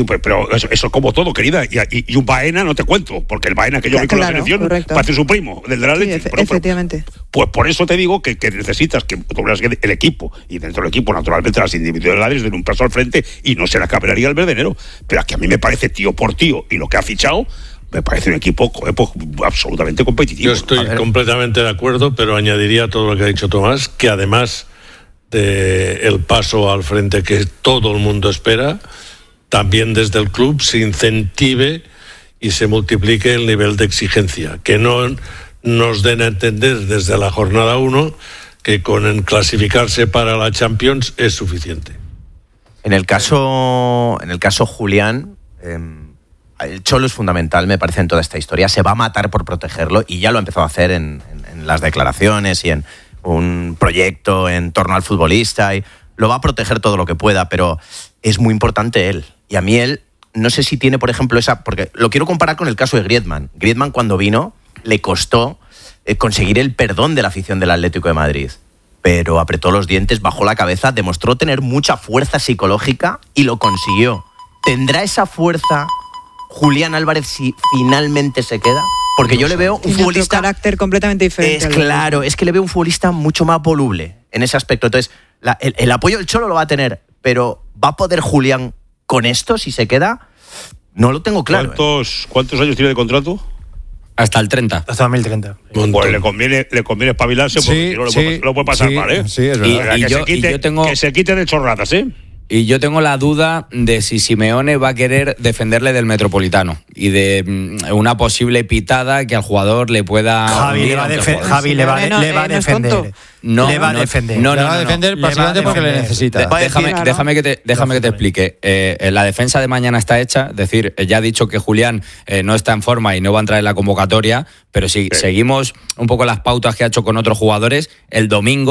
eso como todo, querida. Y un Baena no te cuento, porque el Baena que yo vi con la selección parece su primo, del Atleti. Sí, efectivamente. Pues por eso te digo que necesitas que el equipo, y dentro del equipo, naturalmente, las individualidades den un paso al frente y no se la cabraría el verdenero. Pero que a mí me parece tío por tío, y lo que ha fichado, me parece un equipo absolutamente competitivo. Yo estoy completamente de acuerdo, pero añadiría a todo lo que ha dicho Tomás, que además del paso al frente que todo el mundo espera, también desde el club se incentive y se multiplique el nivel de exigencia, que no nos den a entender desde la jornada 1 que con el clasificarse para la Champions es suficiente. En el caso Julián, el Cholo es fundamental, me parece, en toda esta historia. Se va a matar por protegerlo y ya lo ha empezado a hacer en las declaraciones y en un proyecto en torno al futbolista, y lo va a proteger todo lo que pueda, pero es muy importante él. Y a mí él, no sé si tiene, por ejemplo, porque lo quiero comparar con el caso de Griezmann. Griezmann, cuando vino, le costó conseguir el perdón de la afición del Atlético de Madrid, pero apretó los dientes, bajó la cabeza, demostró tener mucha fuerza psicológica y lo consiguió. ¿Tendrá esa fuerza Julián Álvarez si finalmente se queda? Porque yo le veo un futbolista... Tiene carácter completamente diferente. Claro, es que le veo un futbolista mucho más voluble en ese aspecto. Entonces, el apoyo del Cholo lo va a tener, pero ¿va a poder Julián con esto si se queda? No lo tengo claro. ¿Cuántos años tiene de contrato? Hasta el 30. Hasta 2030. Pues le conviene espabilarse, porque si no lo puede pasar mal, ¿eh? Sí, es verdad. Que se quite de chorradas, ¿eh? Y yo tengo la duda de si Simeone va a querer defenderle del Metropolitano y de una posible pitada que al jugador le pueda... Javi le va a defender. Le va a defender. Le va a defender básicamente porque le necesita. Déjame que te explique. La defensa de mañana está hecha, es decir, ya ha dicho que Julián no está en forma y no va a entrar en la convocatoria, pero si seguimos un poco las pautas que ha hecho con otros jugadores, el domingo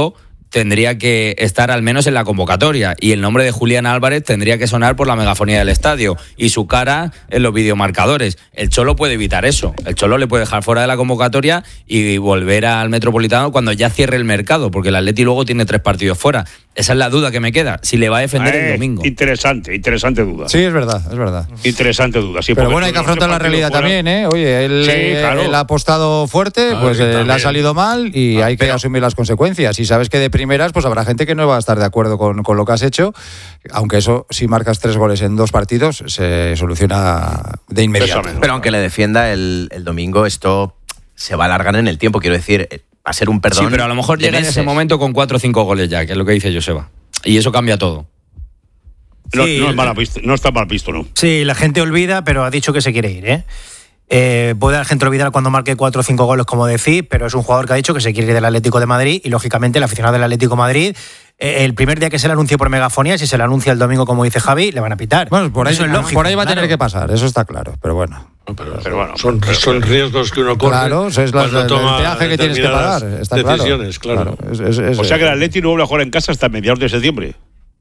tendría que estar al menos en la convocatoria y el nombre de Julián Álvarez tendría que sonar por la megafonía del estadio y su cara en los videomarcadores. El Cholo puede evitar eso. El Cholo le puede dejar fuera de la convocatoria y volver al Metropolitano cuando ya cierre el mercado, porque el Atleti luego tiene 3 partidos fuera. Esa es la duda que me queda, si le va a defender el domingo. Interesante duda. Sí, es verdad. Interesante duda, sí. Pero bueno, hay que afrontar la realidad también, ¿eh? Oye, él ha apostado fuerte, pues le ha salido mal y hay que asumir las consecuencias. Y sabes que de primeras, pues habrá gente que no va a estar de acuerdo con lo que has hecho, aunque eso, si marcas 3 goles en 2 partidos, se soluciona de inmediato. Pero aunque le defienda el domingo, esto se va a alargar en el tiempo, quiero decir, va a ser un perdón. Sí, pero a lo mejor llega en ese momento con 4 o 5 goles ya, que es lo que dice Joseba. Y eso cambia todo. No está mal visto, ¿no? Sí, la gente olvida, pero ha dicho que se quiere ir, puede la gente olvidar cuando marque 4 o 5 goles, como decís, pero es un jugador que ha dicho que se quiere ir del Atlético de Madrid y, lógicamente, el aficionado del Atlético de Madrid, el primer día que se le anuncie por megafonía, si se le anuncia el domingo, como dice Javi, le van a pitar. Bueno, por ahí, eso es lógico, por ahí va a tener que pasar, eso está claro, pero bueno. Pero bueno, son riesgos que uno corre. Claro, es el peaje que tienes que pagar. Está decisiones, claro. O sea que el Atleti no vuelve a jugar en casa hasta mediados de septiembre.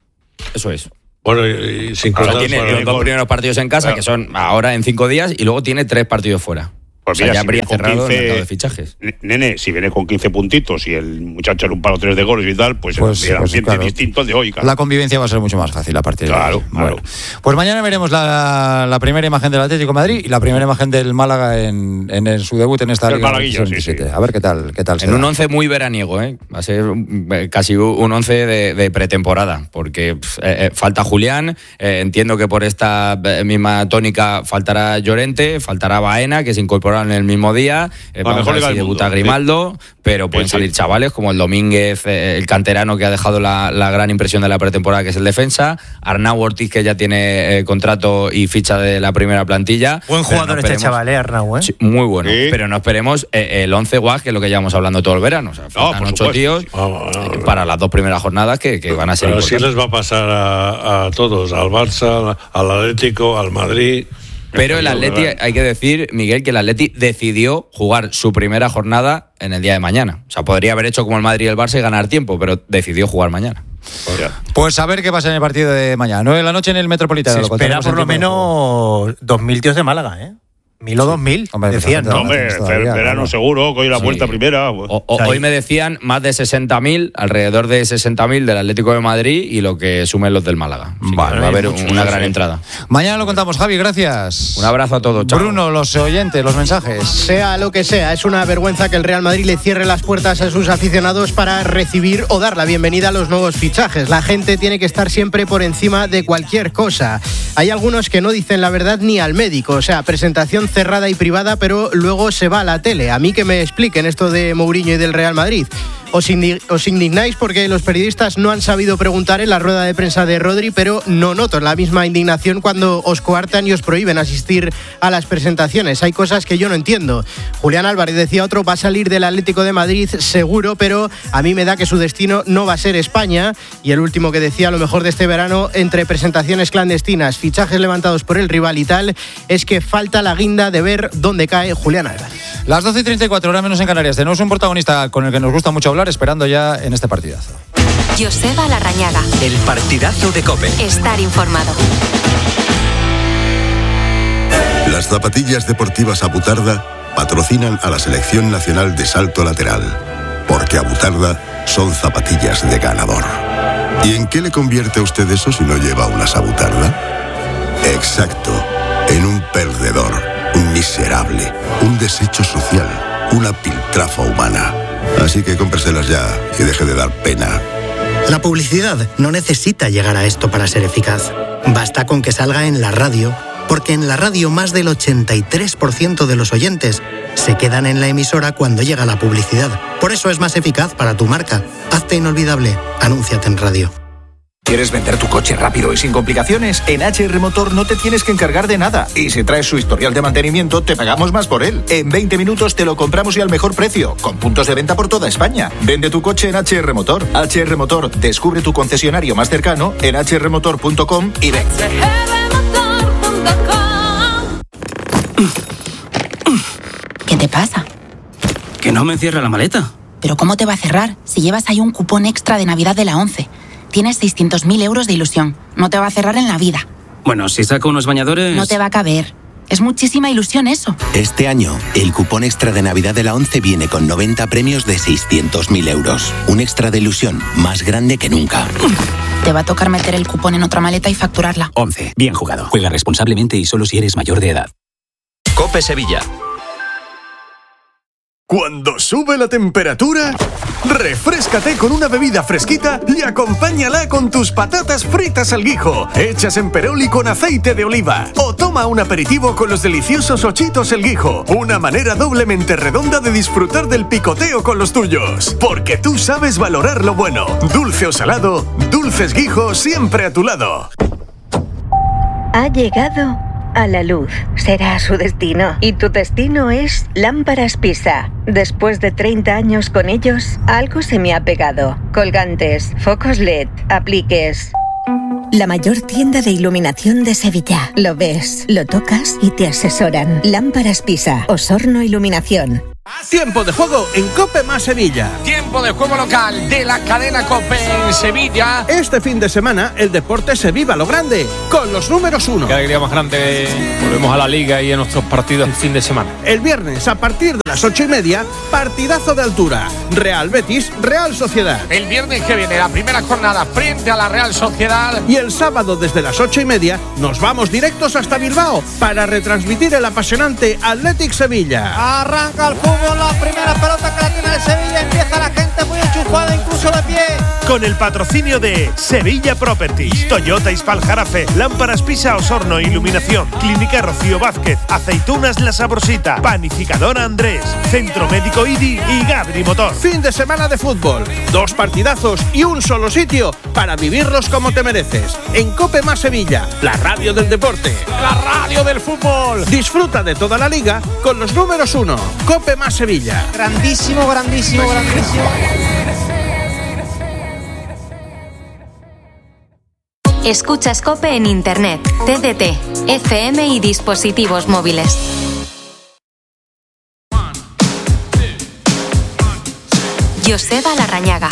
Eso es. Bueno, y sin contar, tiene los 2 primeros partidos en casa, que son ahora en 5 días, y luego tiene 3 partidos fuera. Pues mira, ya habría cerrado el mercado de fichajes. Nene, si viene con 15 puntitos y el muchacho en un palo 3 de goles y tal, pues el ambiente es distinto al de hoy. Claro. La convivencia va a ser mucho más fácil a partir de ahí. Bueno, pues mañana veremos la primera imagen del Atlético de Madrid y la primera imagen del Málaga en su debut en esta Liga. Sí. A ver qué tal en un 11 muy veraniego, va a ser casi un 11 de pretemporada, porque falta Julián, entiendo que por esta misma tónica faltará Llorente, faltará Baena, que se incorpora en el mismo día, vamos a ver si debuta Grimaldo, pero pueden salir chavales como el Domínguez, el canterano que ha dejado la gran impresión de la pretemporada, que es el defensa, Arnau Ortiz, que ya tiene contrato y ficha de la primera plantilla. Buen jugador este chaval, Arnau, Sí, muy bueno, pero no esperemos el 11 guas, que es lo que llevamos hablando todo el verano. O sea, faltan 8 tíos para las 2 primeras jornadas que van a ser pero importantes. sí les va a pasar a todos, al Barça, al Atlético, al Madrid. Pero el Atleti, hay que decir, Miguel, que el Atleti decidió jugar su primera jornada en el día de mañana. O sea, podría haber hecho como el Madrid y el Barça y ganar tiempo, pero decidió jugar mañana. Pues a ver qué pasa en el partido de mañana. 9 de la noche en el Metropolitano. Se espera por lo menos 2.000 tíos de Málaga, ¿eh? 1.000 o 2.000, decían, ¿no? Hombre, verano seguro, que hoy la vuelta primera. Hoy me decían más de 60.000, alrededor de 60.000 del Atlético de Madrid y lo que sumen los del Málaga. Vale, va a haber una gran entrada. Mañana lo contamos, Javi, gracias. Un abrazo a todos, chao. Bruno, los oyentes, los mensajes. Sea lo que sea, es una vergüenza que el Real Madrid le cierre las puertas a sus aficionados para recibir o dar la bienvenida a los nuevos fichajes. La gente tiene que estar siempre por encima de cualquier cosa. Hay algunos que no dicen la verdad ni al médico, o sea, presentación cerrada y privada, pero luego se va a la tele. A mí que me expliquen esto de Mourinho y del Real Madrid. Os indignáis porque los periodistas no han sabido preguntar en la rueda de prensa de Rodri, pero no noto la misma indignación cuando os coartan y os prohíben asistir a las presentaciones. Hay cosas que yo no entiendo. Julián Álvarez, decía otro, va a salir del Atlético de Madrid seguro, pero a mí me da que su destino no va a ser España. Y el último que decía, lo mejor de este verano, entre presentaciones clandestinas, fichajes levantados por el rival y tal, es que falta la guinda de ver dónde cae Julián Álvarez. Las 12:34, hora menos en Canarias. Tenemos un protagonista con el que nos gusta mucho hablar, esperando ya en este partidazo. Joseba Larrañaga. El partidazo de COPE. Estar informado. Las zapatillas deportivas Abutarda patrocinan a la Selección Nacional de Salto Lateral, porque Abutarda son zapatillas de ganador. ¿Y en qué le convierte a usted eso si no lleva unas Abutarda? Exacto, en un perdedor, un miserable, un desecho social, una piltrafa humana. Así que cómpreselas ya y deje de dar pena. La publicidad no necesita llegar a esto para ser eficaz. Basta con que salga en la radio, porque en la radio más del 83% de los oyentes se quedan en la emisora cuando llega la publicidad. Por eso es más eficaz para tu marca. Hazte inolvidable. Anúnciate en radio. ¿Quieres vender tu coche rápido y sin complicaciones? En HR Motor no te tienes que encargar de nada. Y si traes su historial de mantenimiento, te pagamos más por él. En 20 minutos te lo compramos y al mejor precio, con puntos de venta por toda España. Vende tu coche en HR Motor. HR Motor, descubre tu concesionario más cercano en hrmotor.com y ven. ¿Qué te pasa? Que no me cierra la maleta. ¿Pero cómo te va a cerrar si llevas ahí un cupón extra de Navidad de la 11? Tienes 600.000 euros de ilusión. No te va a cerrar en la vida. Bueno, si saco unos bañadores... No te va a caber. Es muchísima ilusión eso. Este año, el cupón extra de Navidad de la 11 viene con 90 premios de 600.000 euros. Un extra de ilusión más grande que nunca. Te va a tocar meter el cupón en otra maleta y facturarla. 11. Bien jugado. Juega responsablemente y solo si eres mayor de edad. COPE Sevilla. Cuando sube la temperatura, refréscate con una bebida fresquita y acompáñala con tus patatas fritas al guijo, hechas en perol y con aceite de oliva. O toma un aperitivo con los deliciosos ochitos El Guijo, una manera doblemente redonda de disfrutar del picoteo con los tuyos. Porque tú sabes valorar lo bueno. Dulce o salado, Dulces Guijo siempre a tu lado. Ha llegado a la luz. Será su destino. Y tu destino es Lámparas Pisa. Después de 30 años con ellos, algo se me ha pegado. Colgantes, focos LED, apliques. La mayor tienda de iluminación de Sevilla. Lo ves, lo tocas y te asesoran. Lámparas Pisa, Osorno Iluminación. Tiempo de juego en COPE más Sevilla. Tiempo de juego local de la cadena COPE en Sevilla. Este fin de semana el deporte se viva a lo grande, con los números 1. Qué alegría más grande. Volvemos a la Liga y a nuestros partidos el fin de semana. El viernes a partir de las 8:30, partidazo de altura. Real Betis, Real Sociedad. El viernes que viene la primera jornada frente a la Real Sociedad. Y el sábado desde las 8:30 nos vamos directos hasta Bilbao para retransmitir el apasionante Athletic Sevilla. Arranca el fútbol. La primera pelota que la tiene el Sevilla, empieza la gente muy enchufada, incluso de pie. Con el patrocinio de Sevilla Properties, Toyota Ispal Jarafe, Lámparas Pisa Osorno Iluminación, Clínica Rocío Vázquez, Aceitunas La Sabrosita, Panificadora Andrés, Centro Médico IDI y Gabri Motor. Fin de semana de fútbol, 2 partidazos y un solo sitio para vivirlos como te mereces. En COPE más Sevilla, la radio del deporte, la radio del fútbol. Disfruta de toda la liga con los números 1. COPE más Sevilla. Grandísimo, grandísimo, grandísimo. Escuchas COPE en Internet, TDT, FM y dispositivos móviles. Joseba Larrañaga.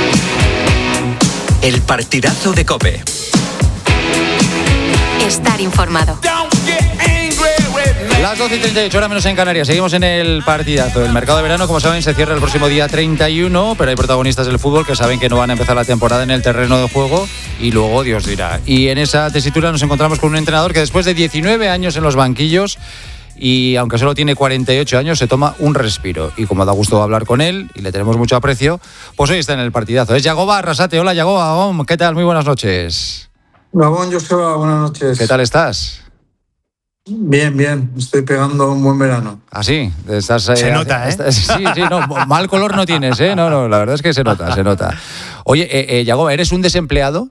El partidazo de COPE. Estar informado. Las 12:38, hora menos en Canarias. Seguimos en el partidazo. El mercado de verano, como saben, se cierra el próximo día 31, pero hay protagonistas del fútbol que saben que no van a empezar la temporada en el terreno de juego y luego Dios dirá. Y en esa tesitura nos encontramos con un entrenador que después de 19 años en los banquillos y aunque solo tiene 48 años, se toma un respiro. Y como da gusto hablar con él y le tenemos mucho aprecio, pues hoy está en el partidazo. Es Yagoba Arrasate. Hola, Yagoba. ¿Qué tal? Muy buenas noches. Gabón, Joseba, buenas noches. ¿Qué tal estás? Bien, bien. Estoy pegando un buen verano. ¿Ah, sí? Estás, se nota, ¿eh? Sí, no, mal color no tienes, ¿eh? No, la verdad es que se nota, se nota. Oye, Yagoba, ¿eres un desempleado?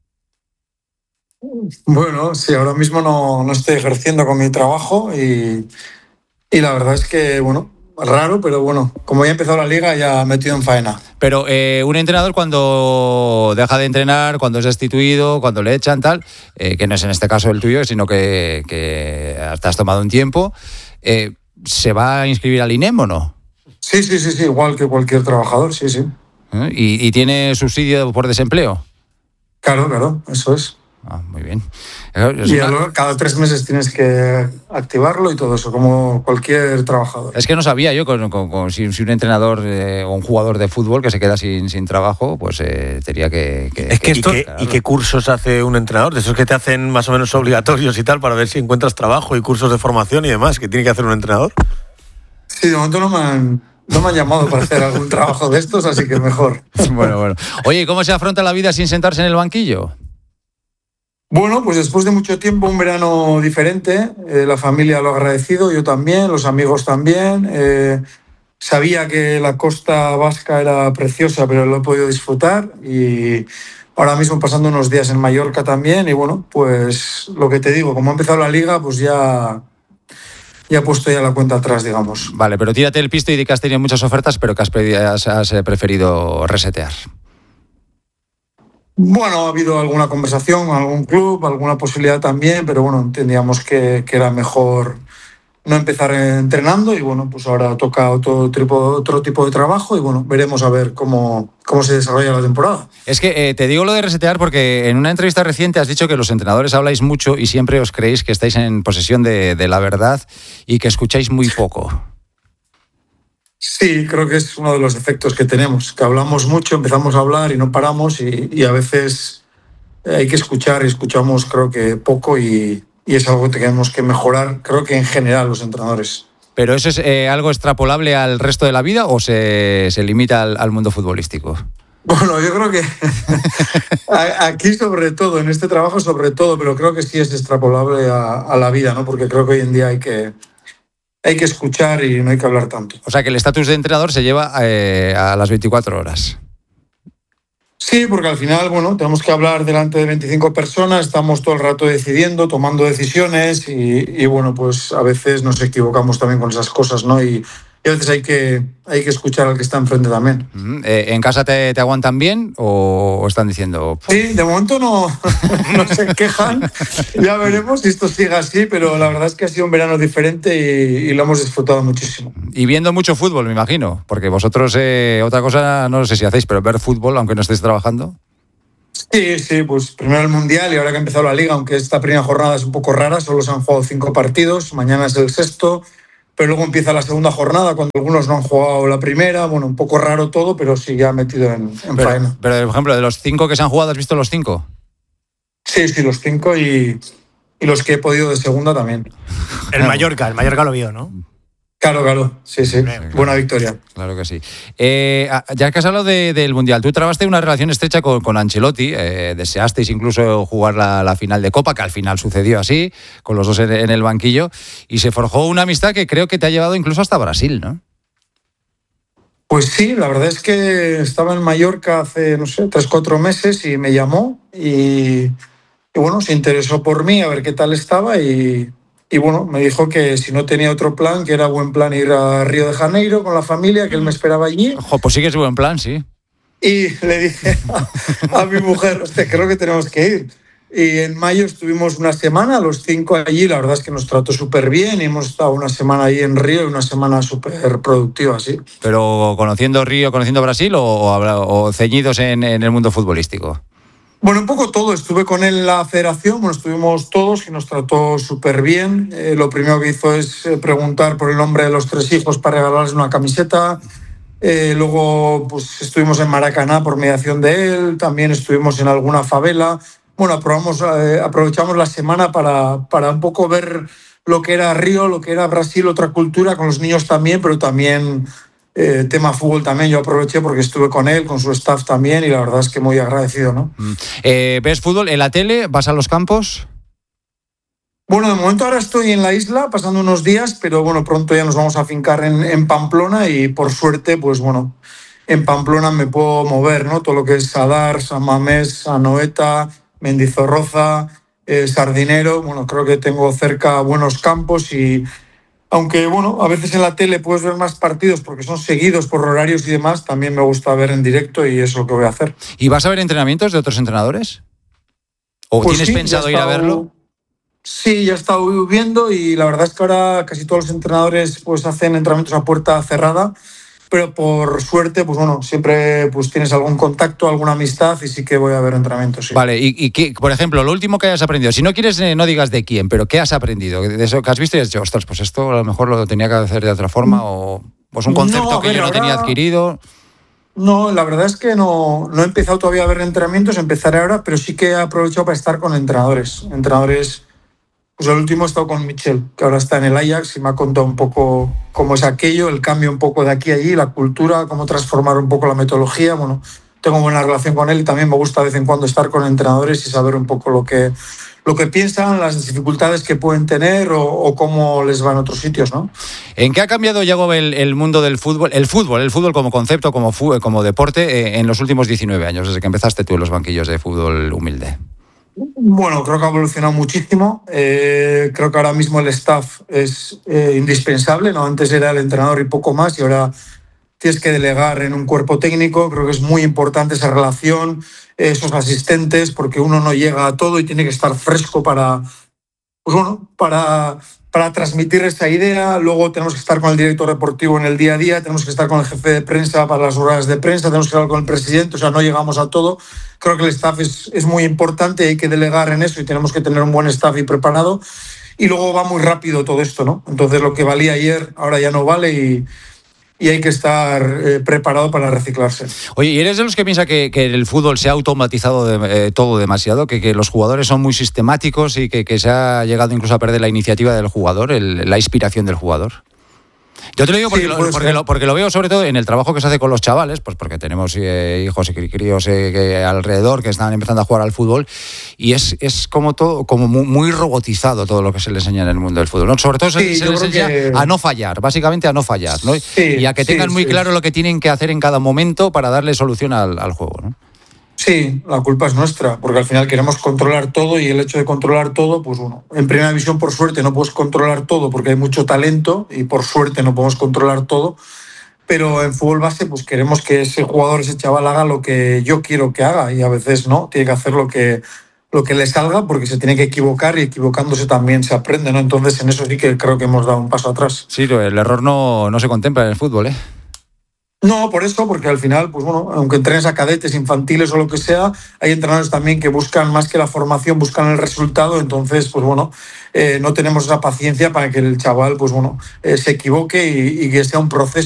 Bueno, sí, ahora mismo no estoy ejerciendo con mi trabajo y la verdad es que, bueno, raro, pero bueno, como ya ha empezado la liga, ya metido en faena. Pero un entrenador cuando deja de entrenar, cuando es destituido, cuando le echan tal, que no es en este caso el tuyo, sino que te has tomado un tiempo, ¿se va a inscribir al INEM o no? Sí, igual que cualquier trabajador, sí. ¿Y tiene subsidio por desempleo? Claro, eso es. Ah, muy bien. Cada 3 meses tienes que activarlo y todo eso, como cualquier trabajador. Es que no sabía yo si un entrenador o un jugador de fútbol que se queda sin trabajo, pues tenía que... ¿Y qué cursos hace un entrenador? De esos que te hacen más o menos obligatorios y tal, para ver si encuentras trabajo y cursos de formación y demás, que tiene que hacer un entrenador. Sí, de momento no me han llamado para hacer algún trabajo de estos, así que mejor. Bueno. Oye, ¿cómo se afronta la vida sin sentarse en el banquillo? Bueno, pues después de mucho tiempo, un verano diferente, la familia lo ha agradecido, yo también, los amigos también. Sabía que la costa vasca era preciosa, pero lo he podido disfrutar y ahora mismo pasando unos días en Mallorca también y bueno, pues lo que te digo, como ha empezado la liga, pues ya he puesto ya la cuenta atrás, digamos. Vale, pero tírate el pisto y di que has tenido muchas ofertas, pero que has preferido resetear. Bueno, ha habido alguna conversación con algún club, alguna posibilidad también, pero bueno, entendíamos que era mejor no empezar entrenando y bueno, pues ahora toca otro tipo de trabajo y bueno, veremos a ver cómo se desarrolla la temporada. Es que te digo lo de resetear porque en una entrevista reciente has dicho que los entrenadores habláis mucho y siempre os creéis que estáis en posesión de la verdad y que escucháis muy poco. Sí, creo que es uno de los defectos que tenemos, que hablamos mucho, empezamos a hablar y no paramos y a veces hay que escuchar y escuchamos creo que poco y es algo que tenemos que mejorar, creo que en general los entrenadores. ¿Pero eso es algo extrapolable al resto de la vida o se limita al mundo futbolístico? Bueno, yo creo que aquí sobre todo, en este trabajo sobre todo, pero creo que sí es extrapolable a la vida, ¿no? Porque creo que hoy en día hay que escuchar y no hay que hablar tanto. O sea que el estatus de entrenador se lleva a las 24 horas. Sí, porque al final, bueno, tenemos que hablar delante de 25 personas, estamos todo el rato decidiendo, tomando decisiones y bueno, pues a veces nos equivocamos también con esas cosas, ¿no? Y a veces hay que escuchar al que está enfrente también. ¿En casa te aguantan bien o están diciendo...? Sí, de momento no se quejan, ya veremos si esto sigue así, pero la verdad es que ha sido un verano diferente y lo hemos disfrutado muchísimo. Y viendo mucho fútbol, me imagino, porque vosotros otra cosa no sé si hacéis, pero ver fútbol, aunque no estéis trabajando. Sí, pues primero el Mundial y ahora que ha empezado la Liga, aunque esta primera jornada es un poco rara, solo se han jugado 5 partidos, mañana es el 6º, pero luego empieza la segunda jornada, cuando algunos no han jugado la primera, bueno, un poco raro todo, pero sí ya metido en faena. Pero, por ejemplo, de los 5 que se han jugado, ¿has visto los 5? Sí, los 5 y los que he podido de segunda también. El Mallorca lo vio, ¿no? Claro, sí, buena victoria. Claro que sí. Ya que has hablado del Mundial, tú trabaste una relación estrecha con Ancelotti, deseasteis incluso jugar la final de Copa, que al final sucedió así, con los dos en el banquillo, y se forjó una amistad que creo que te ha llevado incluso hasta Brasil, ¿no? Pues sí, la verdad es que estaba en Mallorca hace, 3-4 meses y me llamó y bueno, se interesó por mí, a ver qué tal estaba y bueno, me dijo que si no tenía otro plan, que era buen plan ir a Río de Janeiro con la familia, que él me esperaba allí. Ojo, pues sí que es buen plan, sí. Y le dije a mi mujer, creo que tenemos que ir. Y en mayo estuvimos una semana, los 5 allí, la verdad es que nos trató súper bien y hemos estado una semana ahí en Río y una semana súper productiva, sí. ¿Pero conociendo Río, conociendo Brasil o ceñidos en el mundo futbolístico? Bueno, un poco todo. Estuve con él en la federación, estuvimos todos y nos trató súper bien. Lo primero que hizo es preguntar por el nombre de los 3 hijos para regalarles una camiseta. Luego pues, estuvimos en Maracaná por mediación de él, también estuvimos en alguna favela. Bueno, aprovechamos la semana para un poco ver lo que era Río, lo que era Brasil, otra cultura, con los niños también, pero también... tema fútbol también, yo aproveché porque estuve con él, con su staff también y la verdad es que muy agradecido, ¿no? ¿Ves fútbol en la tele? ¿Vas a los campos? Bueno, de momento ahora estoy en la isla pasando unos días, pero bueno, pronto ya nos vamos a fincar en Pamplona y por suerte, pues bueno, en Pamplona me puedo mover, ¿no? Todo lo que es Sadar, San Mamés, Anoeta, Mendizorroza, Sardinero, bueno, creo que tengo cerca buenos campos y aunque, bueno, a veces en la tele puedes ver más partidos porque son seguidos por horarios y demás, también me gusta ver en directo y eso es lo que voy a hacer. ¿Y vas a ver entrenamientos de otros entrenadores? ¿O pues tienes pensado ir a verlo? Sí, ya he estado viendo y la verdad es que ahora casi todos los entrenadores pues hacen entrenamientos a puerta cerrada, pero por suerte, pues bueno, siempre pues tienes algún contacto, alguna amistad y sí que voy a ver entrenamientos. Sí. Vale, y qué, por ejemplo, lo último que hayas aprendido, si no quieres no digas de quién, pero ¿qué has aprendido? De eso que has visto y has dicho, ostras, pues esto a lo mejor lo tenía que hacer de otra forma o pues un concepto que yo no tenía adquirido. No, la verdad es que no he empezado todavía a ver entrenamientos, empezaré ahora, pero sí que he aprovechado para estar con entrenadores. Pues el último he estado con Michel, que ahora está en el Ajax y me ha contado un poco cómo es aquello, el cambio un poco de aquí a allí, la cultura, cómo transformar un poco la metodología. Bueno, tengo buena relación con él y también me gusta de vez en cuando estar con entrenadores y saber un poco lo que piensan, las dificultades que pueden tener o cómo les va en otros sitios, ¿no? ¿En qué ha cambiado, Yago, el mundo del fútbol? El fútbol como concepto, como deporte, en los últimos 19 años, desde que empezaste tú en los banquillos de fútbol humilde. Bueno, creo que ha evolucionado muchísimo. Creo que ahora mismo el staff es indispensable, ¿no? Antes era el entrenador y poco más y ahora tienes que delegar en un cuerpo técnico. Creo que es muy importante esa relación, esos asistentes, porque uno no llega a todo y tiene que estar fresco para para transmitir esa idea. Luego tenemos que estar con el director deportivo en el día a día, tenemos que estar con el jefe de prensa para las ruedas de prensa, tenemos que hablar con el presidente, o sea, no llegamos a todo. Creo que el staff es muy importante, hay que delegar en eso y tenemos que tener un buen staff y preparado. Y luego va muy rápido todo esto, ¿no? Entonces lo que valía ayer ahora ya no vale y hay que estar preparado para reciclarse. Oye, ¿y eres de los que piensa que el fútbol se ha automatizado todo demasiado? Que los jugadores son muy sistemáticos y que se ha llegado incluso a perder la iniciativa del jugador, la inspiración del jugador? Yo te lo digo porque lo veo sobre todo en el trabajo que se hace con los chavales, pues porque tenemos hijos y críos alrededor que están empezando a jugar al fútbol y es como todo como muy robotizado todo lo que se les enseña en el mundo del fútbol, ¿no? Sobre todo se les enseña a no fallar, básicamente a no fallar, ¿no? Y a que tengan muy claro lo que tienen que hacer en cada momento para darle solución al juego, ¿no? Sí, la culpa es nuestra, porque al final queremos controlar todo y el hecho de controlar todo, pues bueno, en primera división por suerte no puedes controlar todo porque hay mucho talento y por suerte no podemos controlar todo, pero en fútbol base pues queremos que ese jugador, ese chaval haga lo que yo quiero que haga y a veces no, tiene que hacer lo que le salga porque se tiene que equivocar y equivocándose también se aprende, ¿no? Entonces en eso sí que creo que hemos dado un paso atrás. Sí, el error no se contempla en el fútbol, ¿eh? No, por eso, porque al final, pues bueno, aunque entrenes a cadetes, infantiles o lo que sea, hay entrenadores también que buscan más que la formación, buscan el resultado, entonces, pues bueno, no tenemos esa paciencia para que el chaval, pues bueno, se equivoque y que sea un proceso.